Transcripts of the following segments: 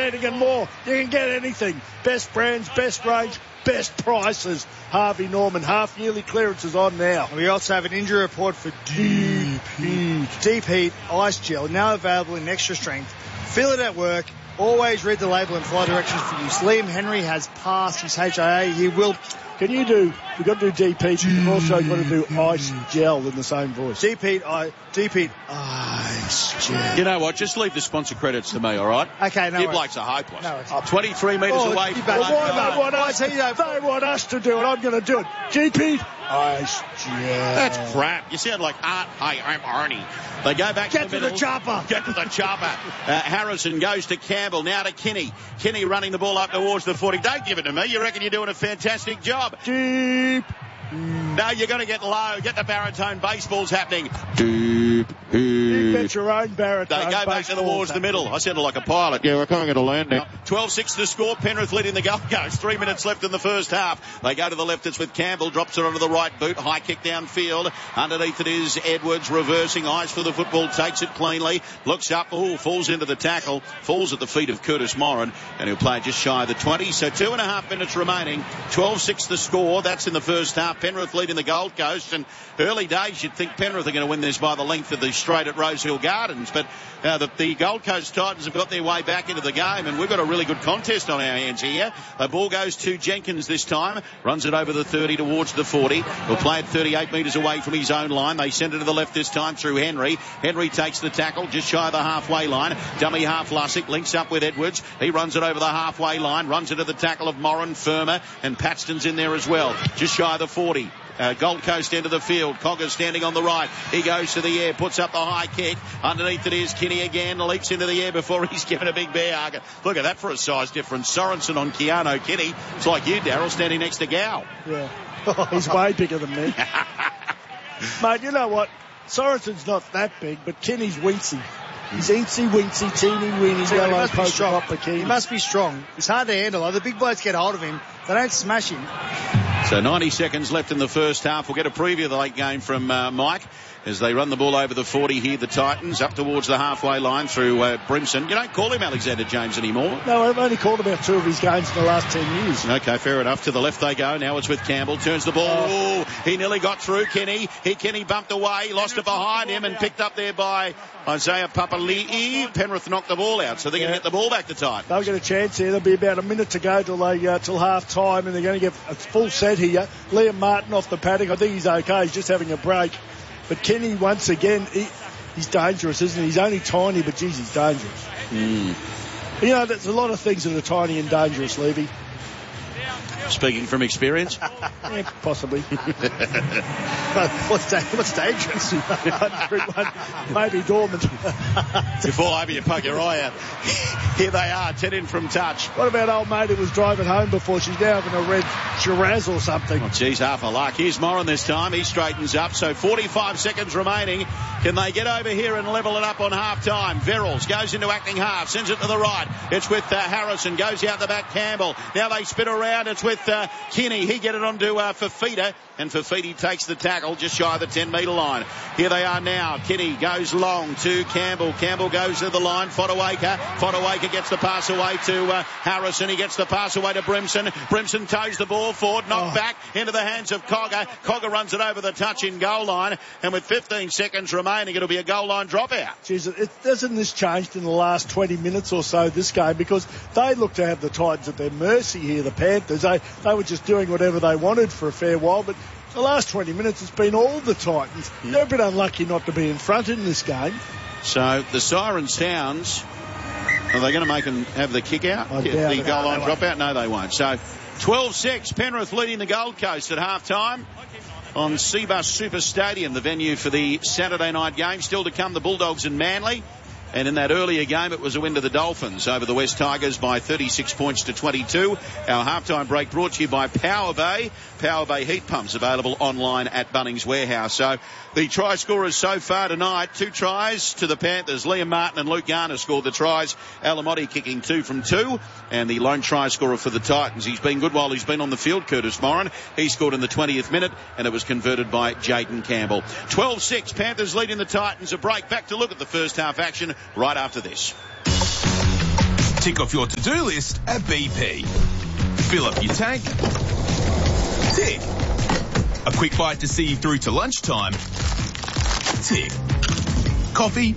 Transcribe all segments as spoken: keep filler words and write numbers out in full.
bedding and more. You can get anything. Best brands, best range, best prices. Harvey Norman half-yearly clearance is on now. We also have an injury report for Deep Heat. Deep Heat Ice Gel, now available in extra strength. Feel it at work. Always read the label and follow directions for use. Liam Henry has passed his H I A. He will... Can you do... We've got to do Deep Heat. You've also got to do Ice Gel in the same voice. Deep Heat, I, Deep Heat Ice Gel. You know what? Just leave the sponsor credits to me, all right? Okay, no You worries. blokes are hopeless. No worries. Oh, twenty-three metres Oh, away. you from better- the Well, why goal. they want us, I tell you, they want us to do it. I'm going to do it. Deep Heat Ice Gel. That's crap. You sound like Art. Hi, I'm Arnie. They go back Get to to the the middle. chopper. Get to the chopper. Uh, Harrison goes to Campbell. Now to Kinney. Kinney running the ball up towards the forty. Don't give it to me. You reckon you're doing a fantastic job. Deep. No, you're going to get low. Get the baritone baseballs happening. Deep. You get your own baritone. They go back to towards the middle. I sounded like a pilot. Yeah, we're coming to land now. twelve six to score. Penrith leading the Gold Coast. Three minutes left in the first half. They go to the left. It's with Campbell. Drops it onto the right boot. High kick downfield. Underneath it is Edwards. Reversing. Eyes for the football. Takes it cleanly. Looks up. Oh, falls into the tackle. Falls at the feet of Curtis Moran. And he'll play just shy of the twenty. So two and a half minutes remaining. twelve six the score. That's in the first half. Penrith leading the Gold Coast. And early days, you'd think Penrith are going to win this by the length of the straight at Rosehill Gardens. But uh, the, the Gold Coast Titans have got their way back into the game. And we've got a really good contest on our hands here. The ball goes to Jenkins this time. Runs it over the thirty towards the forty. Will play it thirty-eight metres away from his own line. They send it to the left this time through Henry. Henry takes the tackle just shy of the halfway line. Dummy half Lussick links up with Edwards. He runs it over the halfway line. Runs it to the tackle of Moran, Firma, and Paxton's in there as well. Just shy of the forty. Uh, Gold Coast into the field. Cogger standing on the right. He goes to the air, puts up the high kick. Underneath it is Kinney again. Leaps into the air before he's given a big bear hug. Look at that for a size difference. Sorensen on Keanu Kinney. It's like you, Daryl, standing next to Gow. Yeah. He's way bigger than me. Mate, you know what? Sorensen's not that big, but Kinney's wincy. He's eensy, wincy, teeny, weeny, So he yellow, must be polka strong. dot bikini. He must be strong. It's hard to handle. Like, the big blokes get hold of him. They don't smash him. So ninety seconds left in the first half. We'll get a preview of the late game from uh, Mike as they run the ball over the forty here. The Titans up towards the halfway line through uh, Brimson. You don't call him Alexander James anymore. No, I've only called about two of his games in the last ten years. Okay, fair enough. To the left they go. Now it's with Campbell. Turns the ball. Oh, he nearly got through Kenny. He Kenny bumped away. Lost it behind him and picked up there by Isaiah Papali'i. Penrith knocked the ball out, so they're going to get the ball back to Titans. They'll get a chance here. There'll be about a minute to go till they uh, till half time, and they're going to get a full set here. Liam Martin off the paddock. I think he's okay. He's just having a break. But Kenny, once again, he, he's dangerous, isn't he? He's only tiny, but geez, he's dangerous. Mm. You know, there's a lot of things that are tiny and dangerous, Levy. Speaking from experience? Yeah, possibly. what's, da- what's dangerous? Maybe dormant. You fall over, you poke your eye out. Here they are, ten in from touch. What about old mate who was driving home before? She's now having a red Shiraz or something. Oh, geez, half a luck. Here's Moran this time. He straightens up. So forty-five seconds remaining. Can they get over here and level it up on half time? Verrills goes into acting half, sends it to the right. It's with uh, Harrison, goes out the back, Campbell. Now they spin around. It's with uh, Kinney. He get it onto uh, Fafita, and Fafita takes the tackle just shy of the ten metre line. Here they are now. Kinney goes long to Campbell. Campbell goes to the line. Fodawaker. Fodawaker gets the pass away to uh, Harrison. He gets the pass away to Brimson. Brimson toes the ball forward, knocked Oh. back into the hands of Cogger. Cogger runs it over the touch-in goal line, and with fifteen seconds remaining, it'll be a goal line dropout. Jeez, it, hasn't this changed in the last twenty minutes or so, this game? Because they look to have the Titans at their mercy here, the Panthers. They, they were just doing whatever they wanted for a fair while, but the last twenty minutes it's been all the Titans. Yeah. They're a bit unlucky not to be in front in this game. So the siren sounds. Are they going to make them have the kick out? I Get doubt the it. goal No, line they drop out? No, they won't. So twelve six, Penrith leading the Gold Coast at half time on Cbus Super Stadium, the venue for the Saturday night game. Still to come, the Bulldogs and Manly. And in that earlier game, it was a win to the Dolphins over the West Tigers by thirty-six points to twenty-two. Our halftime break brought to you by Power Bay. Power Bay heat pumps available online at Bunnings Warehouse. So the try scorers so far tonight, two tries to the Panthers. Liam Martin and Luke Garner scored the tries. Alamotti kicking two from two. And the lone try scorer for the Titans. He's been good while he's been on the field, Curtis Moran. He scored in the twentieth minute, and it was converted by Jaden Campbell. twelve six, Panthers leading the Titans. A break. Back to look at the first half action right after this. Tick off your to-do list at B P. Fill up your tank. Tick. A quick bite to see you through to lunchtime. Tick. Coffee.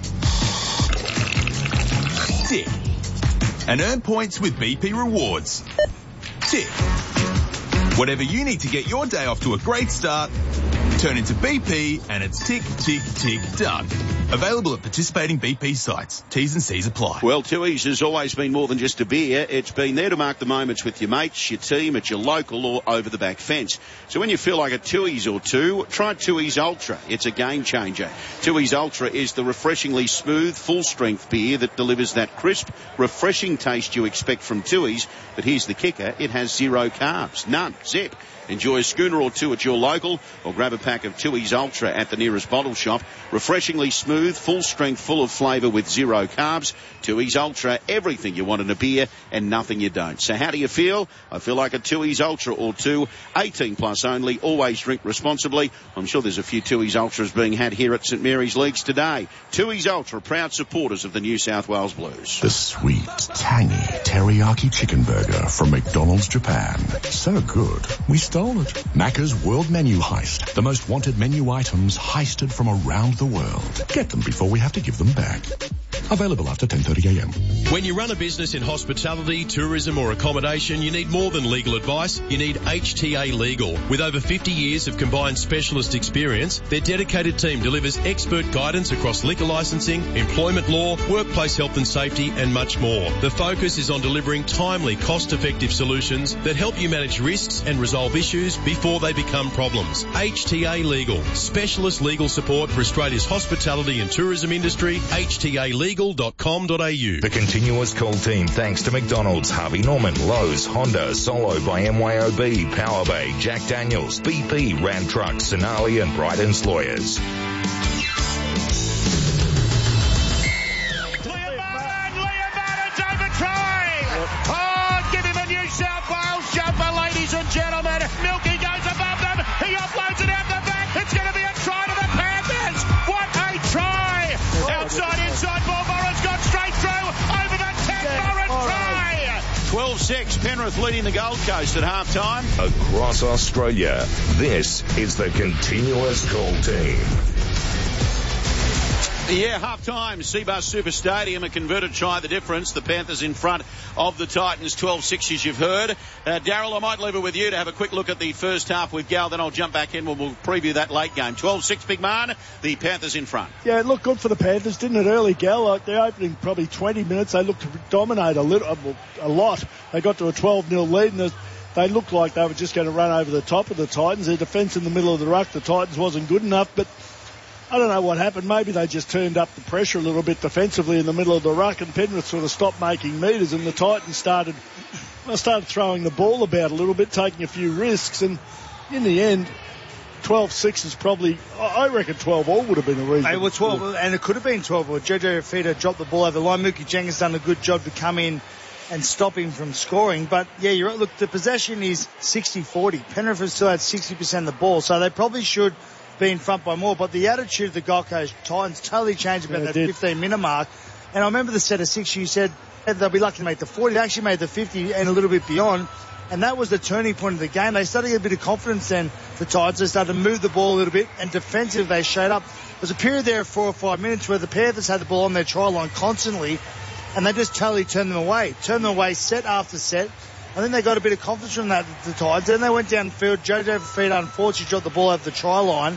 Tick. And earn points with B P Rewards. Tick. Whatever you need to get your day off to a great start, turn into B P and it's tick, tick, tick, done. Available at participating B P sites. T's and C's apply. Well, Tooheys has always been more than just a beer. It's been there to mark the moments with your mates, your team, at your local or over the back fence. So when you feel like a Tooheys or two, try Tooheys Ultra. It's a game changer. Tooheys Ultra is the refreshingly smooth, full-strength beer that delivers that crisp, refreshing taste you expect from Tooheys. But here's the kicker. It has zero carbs. None. Zip. Enjoy a schooner or two at your local or grab a pack of Tooheys Ultra at the nearest bottle shop. Refreshingly smooth, full strength, full of flavour with zero carbs. Tooheys Ultra, everything you want in a beer and nothing you don't. So how do you feel? I feel like a Tooheys Ultra or two. eighteen plus only. Always drink responsibly. I'm sure there's a few Tooheys Ultras being had here at St Mary's Leagues today. Tooheys Ultra, proud supporters of the New South Wales Blues. The sweet, tangy teriyaki chicken burger from McDonald's Japan. So good, we stole it. Macca's World Menu Heist. The most wanted menu items heisted from around the world. Get them before we have to give them back. Available after ten thirty a m. When you run a business in hospitality, tourism or accommodation, you need more than legal advice. You need H T A Legal. With over fifty years of combined specialist experience, their dedicated team delivers expert guidance across liquor licensing, employment law, workplace health and safety, and much more. The focus is on delivering timely, cost-effective solutions that help you manage risks and resolve issues before they become problems. H T A Legal. Specialist legal support for Australia's hospitality and tourism industry. H T A legal dot com dot a u. The continuous call team thanks to McDonald's, Harvey Norman, Lowe's, Honda, Solo by M Y O B, Power Bay, Jack Daniels, B P, Ram Trucks, Sonali and Bryden's Lawyers. Gentlemen, Milky goes above them. He offloads it out the back. It's going to be a try to the Panthers. What a try! Outside, inside ball. Morris got straight through over the ten. Morris try. twelve six. Penrith leading the Gold Coast at half time. Across Australia, this is the continuous call team. Yeah, half-time, Seabus Super Stadium, a converted try, the difference. The Panthers in front of the Titans, twelve six as you've heard. Uh, Daryl, I might leave it with you to have a quick look at the first half with Gal, then I'll jump back in when we'll preview that late game. twelve six, big man, the Panthers in front. Yeah, it looked good for the Panthers, didn't it, early, Gal? Like the opening probably twenty minutes, they looked to dominate a, little, a lot. They got to a twelve nil lead, and they looked like they were just going to run over the top of the Titans. Their defence in the middle of the ruck, the Titans wasn't good enough, but I don't know what happened. Maybe they just turned up the pressure a little bit defensively in the middle of the ruck, and Penrith sort of stopped making metres, and the Titans started well, started throwing the ball about a little bit, taking a few risks, and in the end, twelve six is probably, I reckon twelve all would have been a reason. It was twelve, and it could have been twelve. Or J J Fifita dropped the ball over the line. Mookie Jenkins done a good job to come in and stop him from scoring. But, yeah, you're right. Look, the possession is sixty forty. Penrith has still had sixty percent of the ball, so they probably should be in front by more. But the attitude of the Gold Coast Titans totally changed about yeah, that fifteen-minute mark. And I remember the set of six, you said they'll be lucky to make the forty. They actually made the fifty and a little bit beyond. And that was the turning point of the game. They started to get a bit of confidence then, the Titans. They started to move the ball a little bit, and defensively they showed up. There was a period there of four or five minutes where the Panthers had the ball on their try line constantly, and they just totally turned them away. Turned them away set after set. I think they got a bit of confidence from that, the Titans. Then they went downfield. J J Fifita unfortunately dropped the ball over the try line.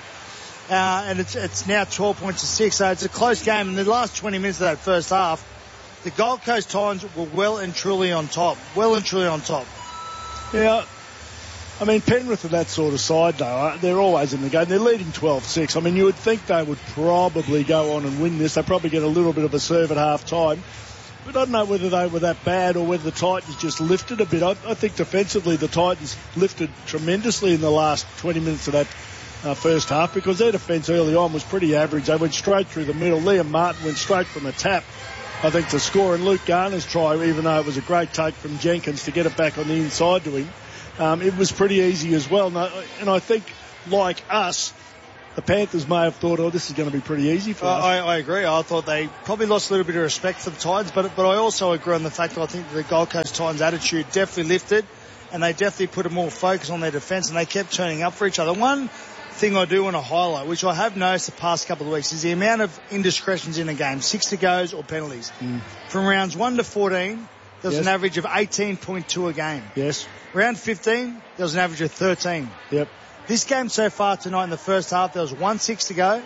Uh, and it's it's now twelve points to six, so it's a close game. In the last twenty minutes of that first half, the Gold Coast Titans were well and truly on top. Well and truly on top. Yeah, I mean, Penrith are that sort of side, though. They're always in the game. They're leading twelve six. I mean, you would think they would probably go on and win this. They probably get a little bit of a serve at half time. But I don't know whether they were that bad or whether the Titans just lifted a bit. I, I think defensively the Titans lifted tremendously in the last twenty minutes of that Uh, first half, because their defence early on was pretty average. They went straight through the middle. Liam Martin went straight from a tap, I think, to score, and Luke Garner's try, even though it was a great take from Jenkins to get it back on the inside to him, um, it was pretty easy as well. And I, and I think, like us, the Panthers may have thought, oh, this is going to be pretty easy for uh, us. I, I agree. I thought they probably lost a little bit of respect for the Titans, but but I also agree on the fact that I think the Gold Coast Titans' attitude definitely lifted, and they definitely put a more focus on their defence, and they kept turning up for each other. One thing I do want to highlight, which I have noticed the past couple of weeks, is the amount of indiscretions in a game, sixty goes or penalties. Mm. From rounds one to fourteen, there was yes. an average of eighteen point two a game. Yes. Round fifteen, there was an average of thirteen. Yep. This game so far tonight in the first half, there was one six to go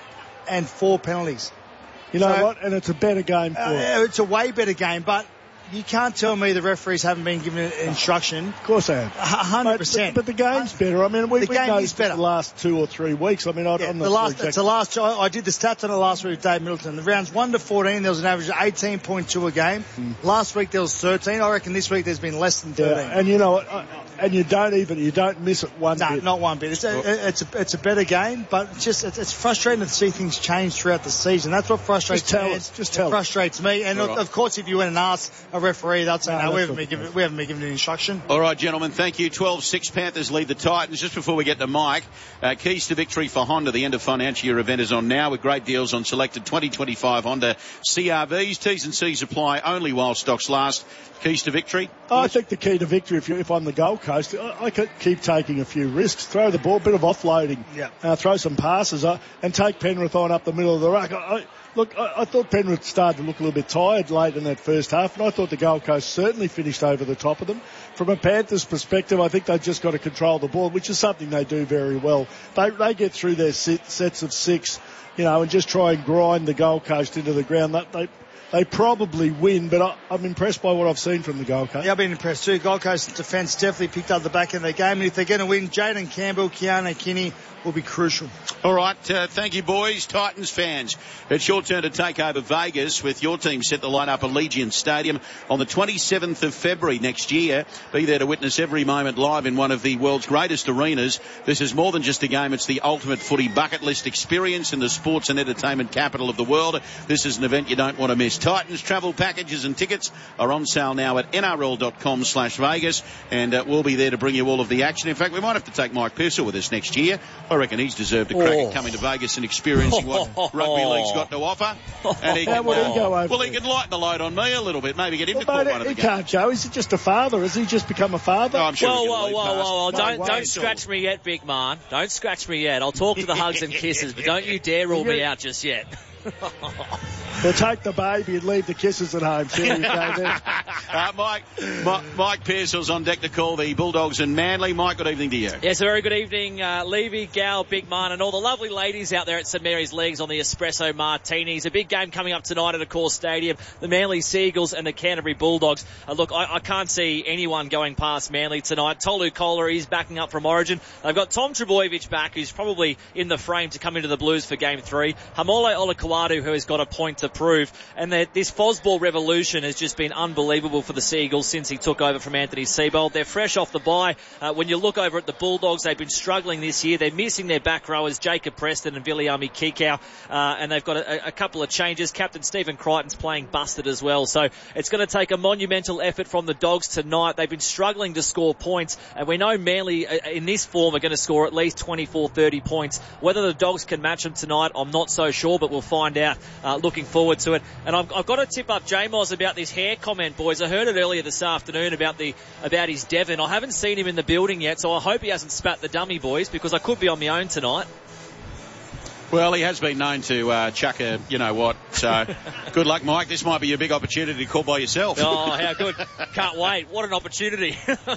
and four penalties. You know so, what? And it's a better game for uh, it. It's a way better game, but you can't tell me the referees haven't been given instruction. Of course they have. one hundred percent. But, but the game's better. I mean, we, the we've game noticed is better. the last two or three weeks. I mean, I, yeah, I'm not the last, sure exactly. It's the last, I, I did the stats on it last week with Dave Middleton. The rounds one to fourteen, there was an average of eighteen point two a game. Mm. Last week there was thirteen. I reckon this week there's been less than thirteen. Yeah, and you know what? And you don't even, you don't miss it one no, bit. not one bit. It's a, it's a, it's a better game, but it's just, it's, it's frustrating to see things change throughout the season. That's what frustrates just tell me. Us, just tell it frustrates me. And right. of course, if you went and asked a referee, they'd say, no, no we haven't been given, we haven't been given an instruction. All right, gentlemen, thank you. twelve six Panthers lead the Titans. Just before we get to Mike, uh, keys to victory for Honda. The end of financial year event is on now with great deals on selected twenty twenty-five Honda C R Vs. T's and C's apply only while stocks last. Keys to victory? I think the key to victory, if, you, if I'm the Gold Coast, I, I could keep taking a few risks, throw the ball, a bit of offloading, yeah. uh, throw some passes, uh, and take Penrith on up the middle of the ruck. I, I, look, I, I thought Penrith started to look a little bit tired late in that first half, and I thought the Gold Coast certainly finished over the top of them. From a Panthers perspective, I think they've just got to control the ball, which is something they do very well. They, they get through their sit, sets of six, you know, and just try and grind the Gold Coast into the ground. They, they, They probably win, but I, I'm impressed by what I've seen from the Gold Coast. Yeah, I've been impressed too. Gold Coast defence definitely picked up the back end of the game, and if they're going to win, Jaden Campbell, Keanu Kinney will be crucial. All right, uh, thank you, boys. Titans fans, it's your turn to take over Vegas with your team set to line up at Allegiant Stadium on the twenty-seventh of February next year. Be there to witness every moment live in one of the world's greatest arenas. This is more than just a game. It's the ultimate footy bucket list experience in the sports and entertainment capital of the world. This is an event you don't want to miss. Titans travel packages and tickets are on sale now at N R L dot com slash Vegas, and uh, we'll be there to bring you all of the action. In fact, we might have to take Mike Pearsall with us next year. I reckon he's deserved a crack oh. at coming to Vegas and experiencing what rugby league's got to offer. And he How can, would he go over well, he there? can lighten the load on me a little bit. Maybe get him Well, to call mate, one of the he games. can't, Joe. Is he just a father? Has he just become a father? Oh, I'm sure Whoa, he's whoa, gonna lead whoa, past. whoa, whoa. No Don't, way. don't scratch me yet, big man. Don't scratch me yet. I'll talk to the hugs and kisses, but don't you dare rule me out just yet. We'll take the baby and leave the kisses at home. See you go there. uh, Mike, Mike, Mike Pearsall's on deck to call the Bulldogs and Manly. Mike, good evening to you. Yes, a very good evening, uh, Levy, Gal, Big Man, and all the lovely ladies out there at St Mary's Leagues on the Espresso Martinis. A big game coming up tonight at Accor Stadium. The Manly Seagulls and the Canterbury Bulldogs. Uh, look, I, I can't see anyone going past Manly tonight. Tolu Kola is backing up from Origin. They've got Tom Trbojevic back, who's probably in the frame to come into the Blues for Game three. Hamole Olakawadu, who has got a point to prove. And that this Fosball revolution has just been unbelievable for the Seagulls since he took over from Anthony Seibold. They're fresh off the bye. Uh, when you look over at the Bulldogs, they've been struggling this year. They're missing their back rowers, Jacob Preston and Viliami Kikau, uh, and they've got a, a couple of changes. Captain Stephen Crichton's playing busted as well. So it's going to take a monumental effort from the Dogs tonight. They've been struggling to score points, and we know Manly uh, in this form are going to score at least twenty-four, thirty points. Whether the Dogs can match them tonight, I'm not so sure, but we'll find out. Uh, looking forward to it. And I've, I've got to tip up J-Moz about this hair comment, boys. I heard it earlier this afternoon about the about his Devon. I haven't seen him in the building yet, so I hope he hasn't spat the dummy, boys, because I could be on my own tonight. Well, he has been known to uh, chuck a, you know what, so good luck, Mike. This might be a big opportunity to call by yourself. Oh, how good. Can't wait. What an opportunity.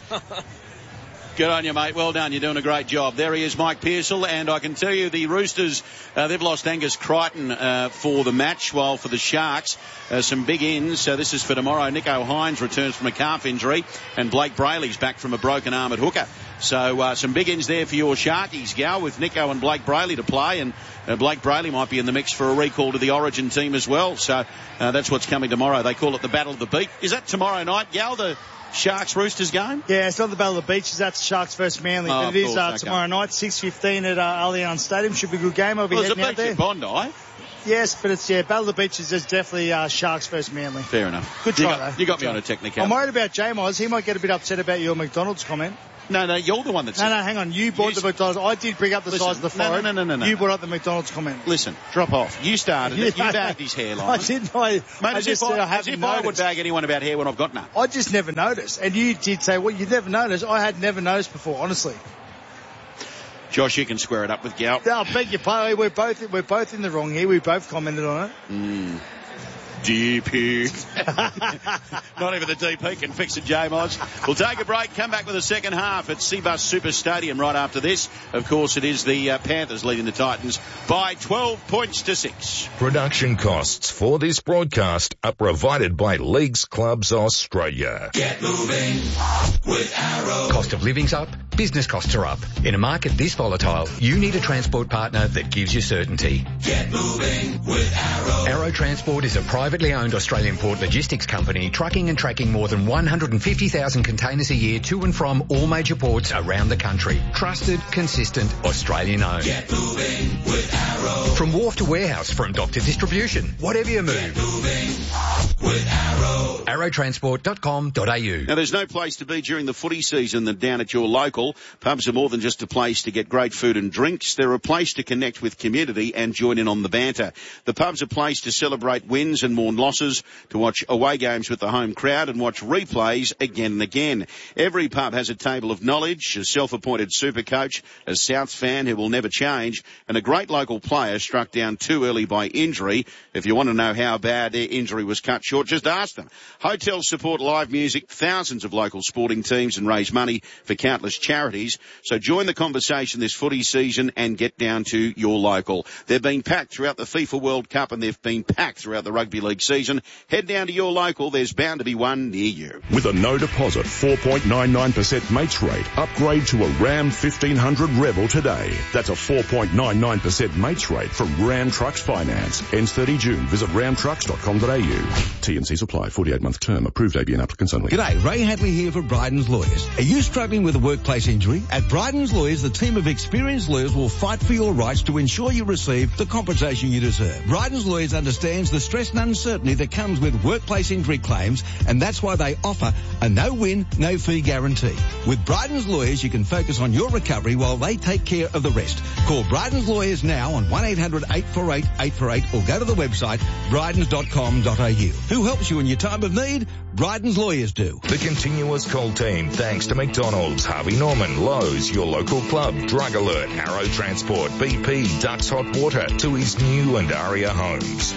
Good on you, mate. Well done. You're doing a great job. There he is, Mike Pearsall. And I can tell you the Roosters, uh, they've lost Angus Crichton uh, for the match, while for the Sharks, uh, some big ins. So this is for tomorrow. Nico Hines returns from a calf injury, and Blake Brayley's back from a broken arm at hooker. So uh, some big ins there for your Sharkies, Gal, with Nico and Blake Brayley to play. And uh, Blake Brayley might be in the mix for a recall to the Origin team as well. So uh, that's what's coming tomorrow. They call it the Battle of the Beat. Is that tomorrow night, Gal, the Sharks Roosters game? Yeah, it's not the Battle of the Beaches. That's Sharks versus Manly. Oh, but it is course, uh, okay. tomorrow night, six fifteen at uh, Allianz Stadium. Should be a good game. I'll be Well, there's a heading out beach there. at Bondi. Yes, but it's, yeah, Battle of the Beaches is definitely uh, Sharks versus Manly. Fair enough. Good you try, got, though. You got Good me try. on a technical. I'm worried about J-Moz. He might get a bit upset about your McDonald's comment. No, no, you're the one that's... No, no, hang on. You brought You the McDonald's. I did bring up the Listen, size of the no, forehead. no, no, no, no, You no. brought up the McDonald's comment. Listen, drop off. You started it. You bagged his hairline. I didn't know. I, Mate, I as just if, said I, I as haven't if I would noticed. bag anyone about hair when I've got none. I just never noticed. And you did say, well, you never noticed. I had never noticed before, honestly. Josh, you can square it up with Gal. No, I beg your pardon. We're both, we're both in the wrong here. We both commented on it. Mm. D P. Not even the D P can fix it, J-Moz. We'll take a break, come back with the second half at Seabus Super Stadium right after this. Of course, it is the uh, Panthers leading the Titans by twelve points to six. Production costs for this broadcast are provided by Leagues Clubs Australia. Get moving with Arrow. Cost of living's up, business costs are up. In a market this volatile, you need a transport partner that gives you certainty. Get moving with Arrow. Arrow Transport is a privately owned Australian port logistics company trucking and tracking more than one hundred fifty thousand containers a year to and from all major ports around the country. Trusted, consistent, Australian owned. Get moving with Arrow. From wharf to warehouse, from dock to distribution, whatever you move. Get moving with Arrow. arrow transport dot com dot a u. Now, there's no place to be during the footy season than down at your local. Pubs are more than just a place to get great food and drinks. They're a place to connect with community and join in on the banter. The pub's a place to celebrate wins and mourn losses, to watch away games with the home crowd and watch replays again and again. Every pub has a table of knowledge, a self-appointed super coach, a Souths fan who will never change, and a great local player struck down too early by injury. If you want to know how bad their injury was cut short, just ask them. Hotels support live music, thousands of local sporting teams, and raise money for countless charities. So join the conversation this footy season and get down to your local. They've been packed throughout the FIFA World Cup and they've been packed throughout the Rugby League season. Head down to your local. There's bound to be one near you. With a no deposit four point nine nine percent mates rate, upgrade to a Ram fifteen hundred Rebel today. That's a four point nine nine percent mates rate from Ram Trucks Finance. Ends thirty June. Visit ram trucks dot com dot a u. T and C's apply. forty-eight month term. Approved A B N applicants only. G'day, Ray Hadley here for Bryden's Lawyers. Are you struggling with a workplace injury? At Bryden's Lawyers, the team of experienced lawyers will fight for your rights to ensure you receive the compensation you deserve. Bryden's Lawyers understands the stress and uncertainty that comes with workplace injury claims, and that's why they offer a no-win, no-fee guarantee. With Bryden's Lawyers, you can focus on your recovery while they take care of the rest. Call Bryden's Lawyers now on one eight hundred eight four eight eight four eight or go to the website brydens dot com dot a u. Who helps you in your time of need? Bryden's Lawyers do. The continuous call team thanks to McDonald's, Harvey Norman, Lowe's, your local club, Drug Alert, Arrow Transport, B P, Ducks Hot Water, Tui's New and Aria Homes.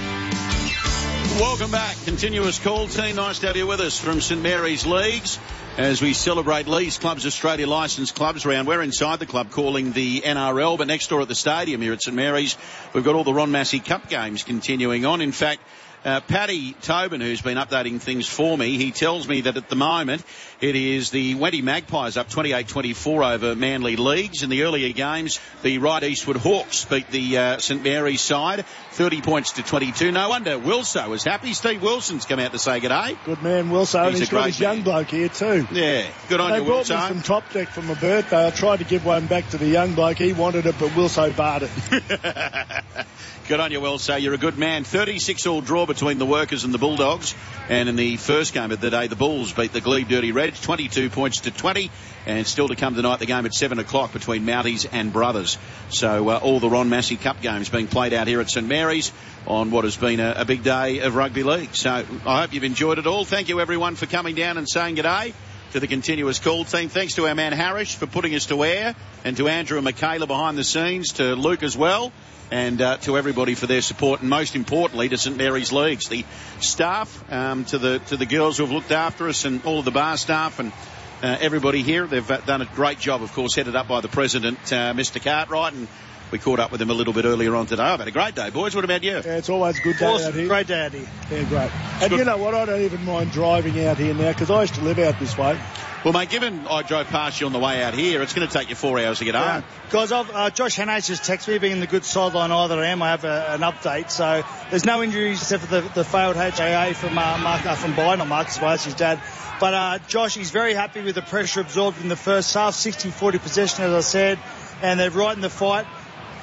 Welcome back. Continuous call team. Nice to have you with us from St Mary's Leagues as we celebrate Leagues Clubs Australia licensed clubs round. We're inside the club calling the N R L, but next door at the stadium here at St Mary's, we've got all the Ron Massey Cup games continuing on. In fact, Uh, Paddy Tobin, who's been updating things for me, he tells me that at the moment it is the Wendy Magpies up twenty-eight twenty-four over Manly Leagues. In the earlier games, the Right Eastwood Hawks beat the uh, St Mary's side, thirty points to twenty-two. No wonder Wilso was happy. Steve Wilson's come out to say good day. Good man, Wilso. He's, he's a got great his young man. bloke here too. Yeah, good on they you, brought Wilso. me some top deck for my birthday. I tried to give one back to the young bloke. He wanted it, but Wilso barred it. Good on you, Wilso. You're a good man. thirty-six all draw between the Workers and the Bulldogs. And in the first game of the day, the Bulls beat the Glebe Dirty Reds, twenty-two points to twenty. And still to come tonight, the game at seven o'clock between Mounties and Brothers. So uh, all the Ron Massey Cup games being played out here at St Mary's on what has been a, a big day of rugby league. So I hope you've enjoyed it all. Thank you, everyone, for coming down and saying good day to the continuous call team. Thanks to our man Harish for putting us to air, and to Andrew and Michaela behind the scenes, to Luke as well, and uh, to everybody for their support, and most importantly to St Mary's Leagues, the staff, um, to the to the girls who have looked after us, and all of the bar staff and uh, everybody here. They've uh, done a great job, of course, headed up by the president, uh, Mister Cartwright, and we caught up with him a little bit earlier on today. I've had a great day, boys. What about you? Yeah, it's always a good day Awesome. out here. Great day out here. Yeah, great. And you know what? I don't even mind driving out here now because I used to live out this way. Well, mate, given I drove past you on the way out here, it's going to take you four hours to get Yeah. home. Guys, I've, uh, Josh Hannay just texted me, being the good sideline eye that I am, I have a, an update. So there's no injuries except for the, the failed H A A from uh, Mark, uh, from By, not Marcus By, that's his dad. But uh, Josh, he's very happy with the pressure absorbed in the first half, sixty forty possession, as I said, and they're right in the fight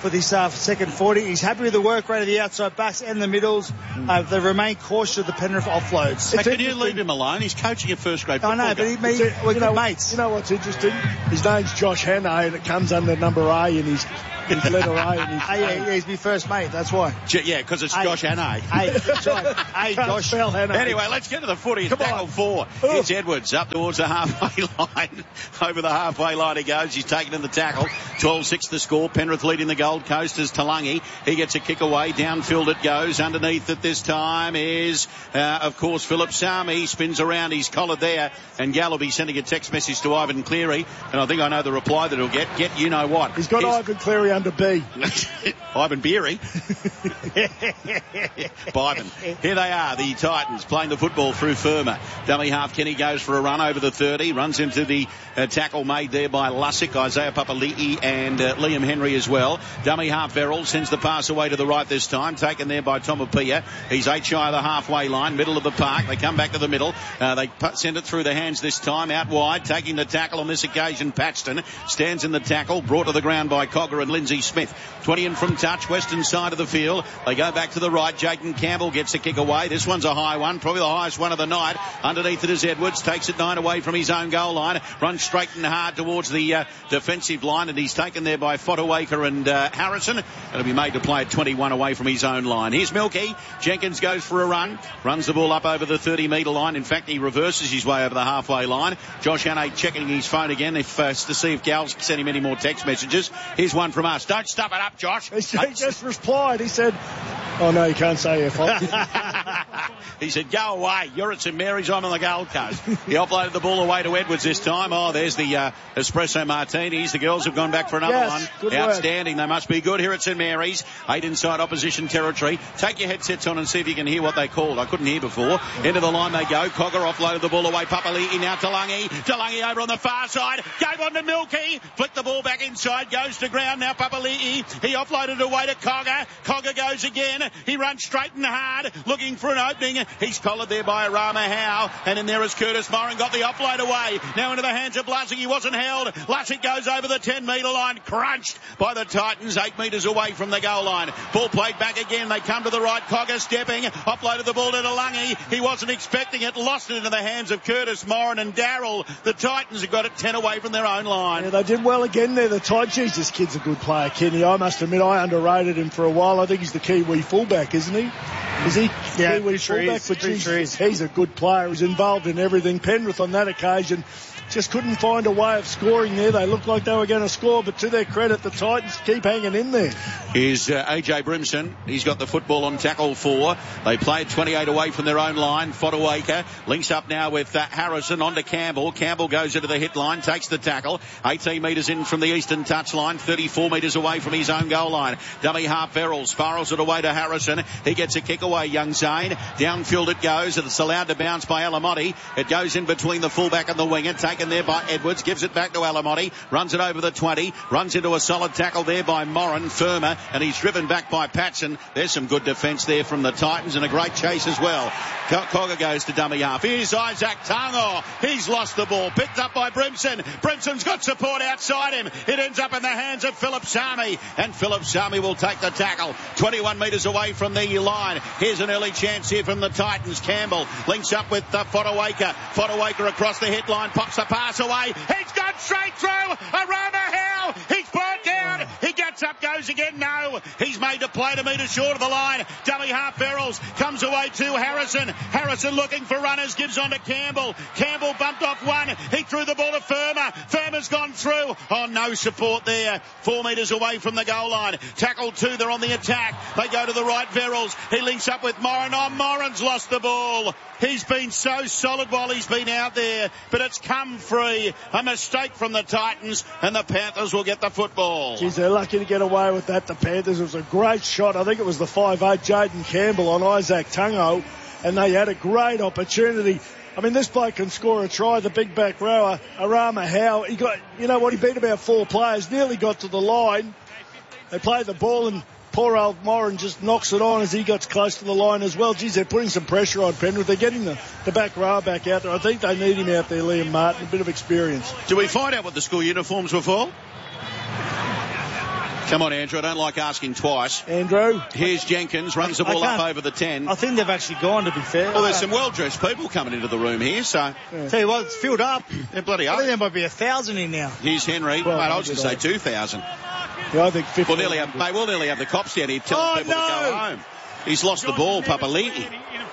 for this uh, second forty. He's happy with the work rate of the outside backs and the middles. Uh, they remain cautious of the Penrith offloads. Hey, can you leave him alone? He's coaching a first grade football. I know, but he, he, we're good know, mates. You know what's interesting? His name's Josh Hannay, and it comes under number A in his, his letter A. And his, hey, yeah, he's my first mate, that's why. Yeah, because it's Josh Hannay. Hey, that's right. Hey, Josh. Anyway, let's get to the footy. It's tackle four. It's Edwards up towards the halfway line. Over the halfway line he goes. He's taken in the tackle. twelve six the score. Penrith leading the Gold Coast as Talangi. He gets a kick away. Downfield it goes. Underneath it this time is, uh, of course, Philip Sami. Spins around. He's collared there. And Gallaby sending a text message to Ivan Cleary. And I think I know the reply that he'll get. Get you know what. He's got Here's... Ivan Cleary under B. Ivan Beery. Byron. Here they are, the Titans playing the football through Firma. Dummy half Kenny goes for a run over the thirty. Runs into the uh, tackle made there by Lussick, Isaiah Papali'i and uh, Liam Henry as well. Dummy half Verrill sends the pass away to the right this time. Taken there by Tomapia. He's eight shy of the halfway line, middle of the park. They come back to the middle. Uh, they put, send it through the hands this time. Out wide, taking the tackle on this occasion. Paxton stands in the tackle. Brought to the ground by Cogger and Lindsay Smith. twenty in from touch, western side of the field. They go back to the right. Jayden Campbell gets a kick away. This one's a high one, probably the highest one of the night. Underneath it is Edwards. Takes it nine away from his own goal line. Runs straight and hard towards the uh, defensive line, and he's taken there by Fodawaker and uh, Harrison. It'll be made to play at twenty-one away from his own line. Here's Milky. Jenkins goes for a run. Runs the ball up over the thirty metre line. In fact, he reverses his way over the halfway line. Josh Hannay checking his phone again if, uh, to see if Gal's sent him any more text messages. Here's one from us. Don't stuff it up, Josh. He just replied. He said, oh, no, you can't say F. He said, go away. You're at St Mary's. I'm on the Gold Coast. He offloaded the ball away to Edwards this time. Oh, there's the uh, espresso martinis. The girls have gone back for another yes, one. Good Outstanding. Work. They must be good here at St Mary's. Eight inside opposition territory. Take your headsets on and see if you can hear what they called. I couldn't hear before. Into the line they go. Cogger offloaded the ball away. Papali'i now Talangi. Talangi over on the far side. Gave on to Milky. Flicked the ball back inside. Goes to ground now. Papali'i. He offloaded away to Cogger. Cogger goes again. He runs straight and hard. Looking for an opening. He's collared there by Arama Howe. And in there is Curtis Moran. Got the offload away. Now into the hands of Lussick. He wasn't held. Lussick goes over the ten metre line. Crunched by the Titans. Eight metres away from the goal line. Ball played back again. They come to the right. Cogger stepping. Offloaded the ball to Talangi. He wasn't expecting it. Lost it into the hands of Curtis Moran and Darrell. The Titans have got it ten away from their own line. Yeah, they did well again there. The Titans. Jeez, this kid's a good player, Kenny. I must admit, I underrated him for a while. I think he's the Kiwi fullback, isn't he? Is he? Yeah, Kiwi sure fullback? is. But geez, sure is. he's a good player. He's involved in everything. Penrith on that occasion just couldn't find a way of scoring there. They looked like they were going to score, but to their credit, the Titans keep hanging in there. Here's uh, A J Brimson. He's got the football on tackle four. They played twenty-eight away from their own line. Fodawaker links up now with uh, Harrison on to Campbell. Campbell goes into the hit line, takes the tackle. eighteen metres in from the eastern touch line, thirty-four metres away from his own goal line. Dummy half Verrill spirals it away to Harrison. He gets a kick away, young Zane. Downfield it goes, and it's allowed to bounce by Alamotti. It goes in between the fullback and the winger. Taken there by Edwards, gives it back to Alamotti, runs it over the twenty, runs into a solid tackle there by Moran, Firma, and he's driven back by Patson. There's some good defence there from the Titans and a great chase as well. Cogger goes to dummy half. Here's Isaac Tango. He's lost the ball. Picked up by Brimson. Brimson's got support outside him. It ends up in the hands of Philip Sami, and Philip Sami will take the tackle. twenty-one metres away from the line. Here's an early chance here from the Titans. Campbell links up with uh, Fodawaker. Fodawaker across the hit line, pops a pass away. He's gone straight through. Arama Howe. He's brought down. He gets up, goes again. No. He's made to play to metre short of the line. Dummy half Verrills comes away to Harrison. Harrison looking for runners. Gives on to Campbell. Campbell bumped off one. He threw the ball to Firma. Firma's gone through. Oh, no support there. Four metres away from the goal line. Tackle two. They're on the attack. They go to the right. Verrills. He links up with Moran. Oh, Moran's lost the ball. He's been so solid while he's been out there, but it's come free. A mistake from the Titans, and the Panthers will get the football. Geez, they're lucky to get away with that, the Panthers. It was a great shot. I think it was the five eight Jayden Campbell on Isaac Tango, and they had a great opportunity. I mean, this bloke can score a try, the big back rower, Arama Howe. He got, you know what, he beat about four players, nearly got to the line. They played the ball, and poor old Moran just knocks it on as he gets close to the line as well. Geez, they're putting some pressure on Penrith. They're getting the, the back row back out there. I think they need him out there, Liam Martin, a bit of experience. Do we find out what the school uniforms were for? Come on, Andrew. I don't like asking twice. Andrew. Here's Jenkins. Runs the ball up over the ten. I think they've actually gone, to be fair. Well, there's some well-dressed people coming into the room here, so... Yeah. Tell you what, it's filled up. Yeah, bloody I up. think there might be a thousand in now. Here's Henry. Well, Mate, I was going to say two thousand. Yeah, I think fifty. We'll nearly have, mate, we'll nearly have the cops down here telling Oh, people no. to go home. He's lost the ball, Papali'i.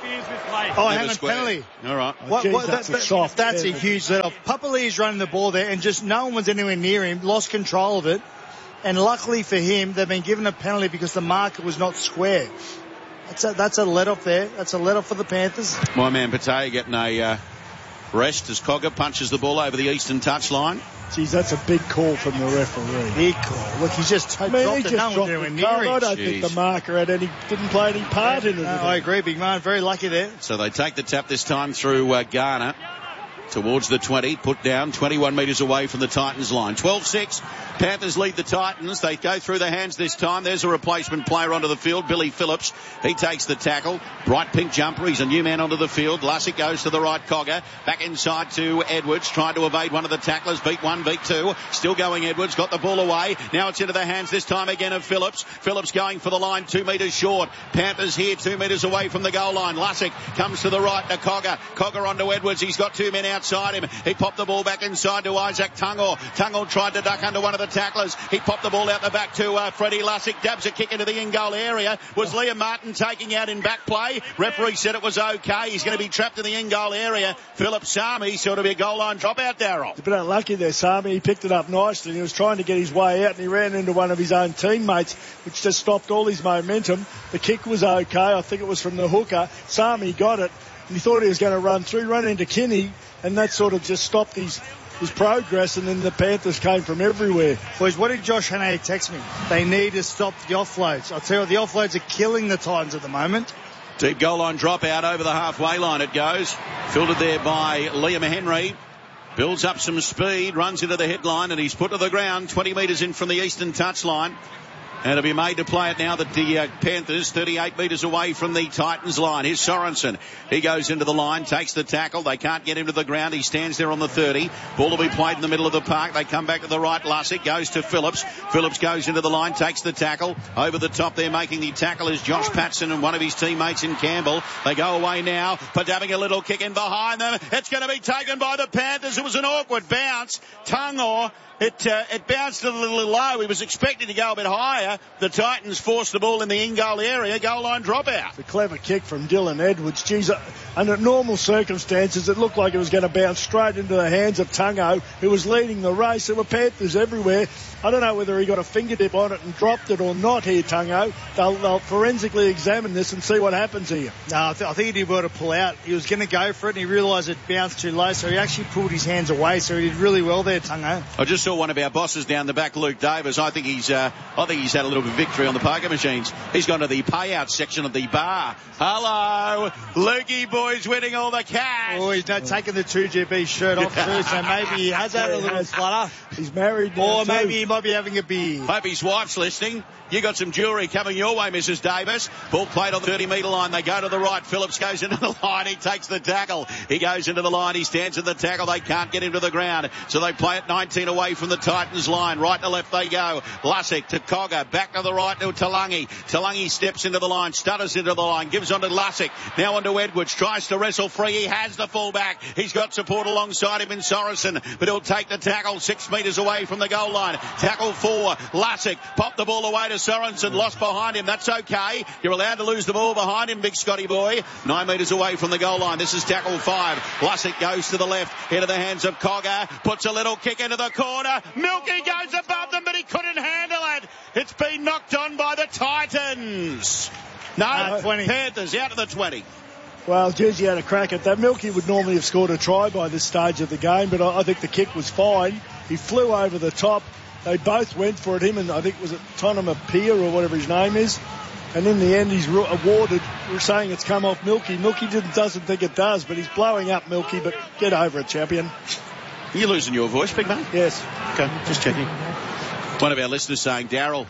Oh, hang on, penalty. All right. What, Geez, what, that's that, a soft. That's Yeah, a huge let-off. Papali'i is running the ball there, and just no one was anywhere near him, lost control of it. And luckily for him, they've been given a penalty because the marker was not square. That's a, that's a let-off there. That's a let-off for the Panthers. My man Patay getting a uh, rest as Cogger punches the ball over the eastern touchline. Geez, that's a big call from the referee. Big call. Look, he's just t- I mean, dropped he it. just No one dropped anywhere the near goal. him. I don't Jeez. think the marker had any, didn't play any part in it. No, I agree, big man. Very lucky there. So they take the tap this time through uh, Garner towards the twenty, put down twenty-one metres away from the Titans line. twelve six, Panthers lead the Titans. They go through the hands this time. There's a replacement player onto the field, Billy Phillips. He takes the tackle. Bright pink jumper. He's a new man onto the field. Lussick goes to the right, Cogger. Back inside to Edwards, trying to evade one of the tacklers. Beat one, beat two. Still going Edwards, got the ball away. Now it's into the hands this time again of Phillips. Phillips going for the line, two metres short. Panthers here, two metres away from the goal line. Lussick comes to the right to Cogger. Cogger onto Edwards. He's got two men out. Outside him. He popped the ball back inside to Isaac Tungor. Tungor tried to duck under one of the tacklers. He popped the ball out the back to uh, Freddie Lussick. Dabs a kick into the in-goal area. Was Liam Martin taking out in back play? Referee said it was okay. He's going to be trapped in the in-goal area. Philip Sami, sort of be a goal line dropout, Darryl. He's a bit unlucky there, Sami. He picked it up nicely. He was trying to get his way out and he ran into one of his own teammates, which just stopped all his momentum. The kick was okay. I think it was from the hooker. Sami got it and he thought he was going to run through, run into Kinney, and that sort of just stopped his, his progress, and then the Panthers came from everywhere. Boys, what did Josh Hannay text me? They need to stop the offloads. I'll tell you what, the offloads are killing the Titans at the moment. Deep goal line drop out over the halfway line it goes. Filtered there by Liam Henry. Builds up some speed, runs into the headline, and he's put to the ground twenty metres in from the eastern touchline. And it'll be made to play it now that the uh, Panthers thirty-eight metres away from the Titans line. Here's Sorensen. He goes into the line, takes the tackle. They can't get him to the ground. He stands there on the thirty. Ball will be played in the middle of the park. They come back to the right. Lussick goes to Phillips. Phillips goes into the line, takes the tackle. Over the top there making the tackle is Josh Patson and one of his teammates in Campbell. They go away now, but having a little kick in behind them. It's going to be taken by the Panthers. It was an awkward bounce. Tungor. It, uh, it bounced a little low. He was expecting to go a bit higher. The Titans forced the ball in the in-goal area. Goal line dropout. It's a clever kick from Dylan Edwards. Geez, uh, under normal circumstances, it looked like it was going to bounce straight into the hands of Tungo, who was leading the race. There were Panthers everywhere. I don't know whether he got a fingertip on it and dropped it or not here, Tungo. They'll, they'll forensically examine this and see what happens here. No, I, th- I think he did well to pull out. He was going to go for it and he realised it bounced too low, so he actually pulled his hands away, so he did really well there, Tungo. I just saw one of our bosses down the back, Luke Davis. I think he's uh, I think he's had a little bit of victory on the poker machines. He's gone to the payout section of the bar. Hello, Lukey boy's winning all the cash. Oh, he's not taking the two G B shirt off too, so maybe he has had a little flutter. He's married now Or too. maybe he might be having a beer. Hope his wife's listening. You got some jewellery coming your way, Missus Davis. Ball played on the thirty metre line. They go to the right. Phillips goes into the line. He takes the tackle. He goes into the line. He stands in the tackle. They can't get him to the ground. So they play it nineteen away from the Titans line. Right to left they go. Lussick to Cogger. Back to the right to Talangi. Talangi steps into the line. Stutters into the line. Gives on to Lussick. Now on to Edwards. Tries to wrestle free. He has the fullback. He's got support alongside him in Sorensen. But he'll take the tackle six metres away from the goal line. Tackle four. Lussick. Pop the ball away to Sorensen. Lost behind him. That's okay. You're allowed to lose the ball behind him, big Scotty boy. Nine metres away from the goal line. This is tackle five. Lussick goes to the left. Into the hands of Cogger. Puts a little kick into the corner. Milky goes above them, but he couldn't handle it. It's been knocked on by the Titans. No, Uh, twenty. Panthers out to the twenty. Well, Jersey had a crack at that. Milky would normally have scored a try by this stage of the game, but I, I think the kick was fine. He flew over the top. They both went for it, him and I think was it Tonema Pier or whatever his name is. And in the end, he's re- awarded. We're saying it's come off Milky. Milky didn't, doesn't think it does, but he's blowing up Milky. But get over it, champion. Are you losing your voice, big man? Yes. Okay, just checking. One of our listeners saying, Darryl,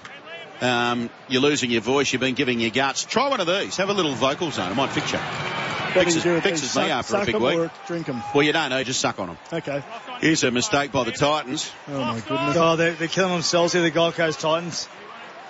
um, you're losing your voice. You've been giving your guts. Try one of these. Have a little vocal zone. It might fix you. Fixes, fixes me after a big week. Or drink them. Well, you don't know. Just suck on them. Okay. Here's a mistake by the Titans. Oh, my goodness. Oh, they're, they're killing themselves here, the Gold Coast Titans.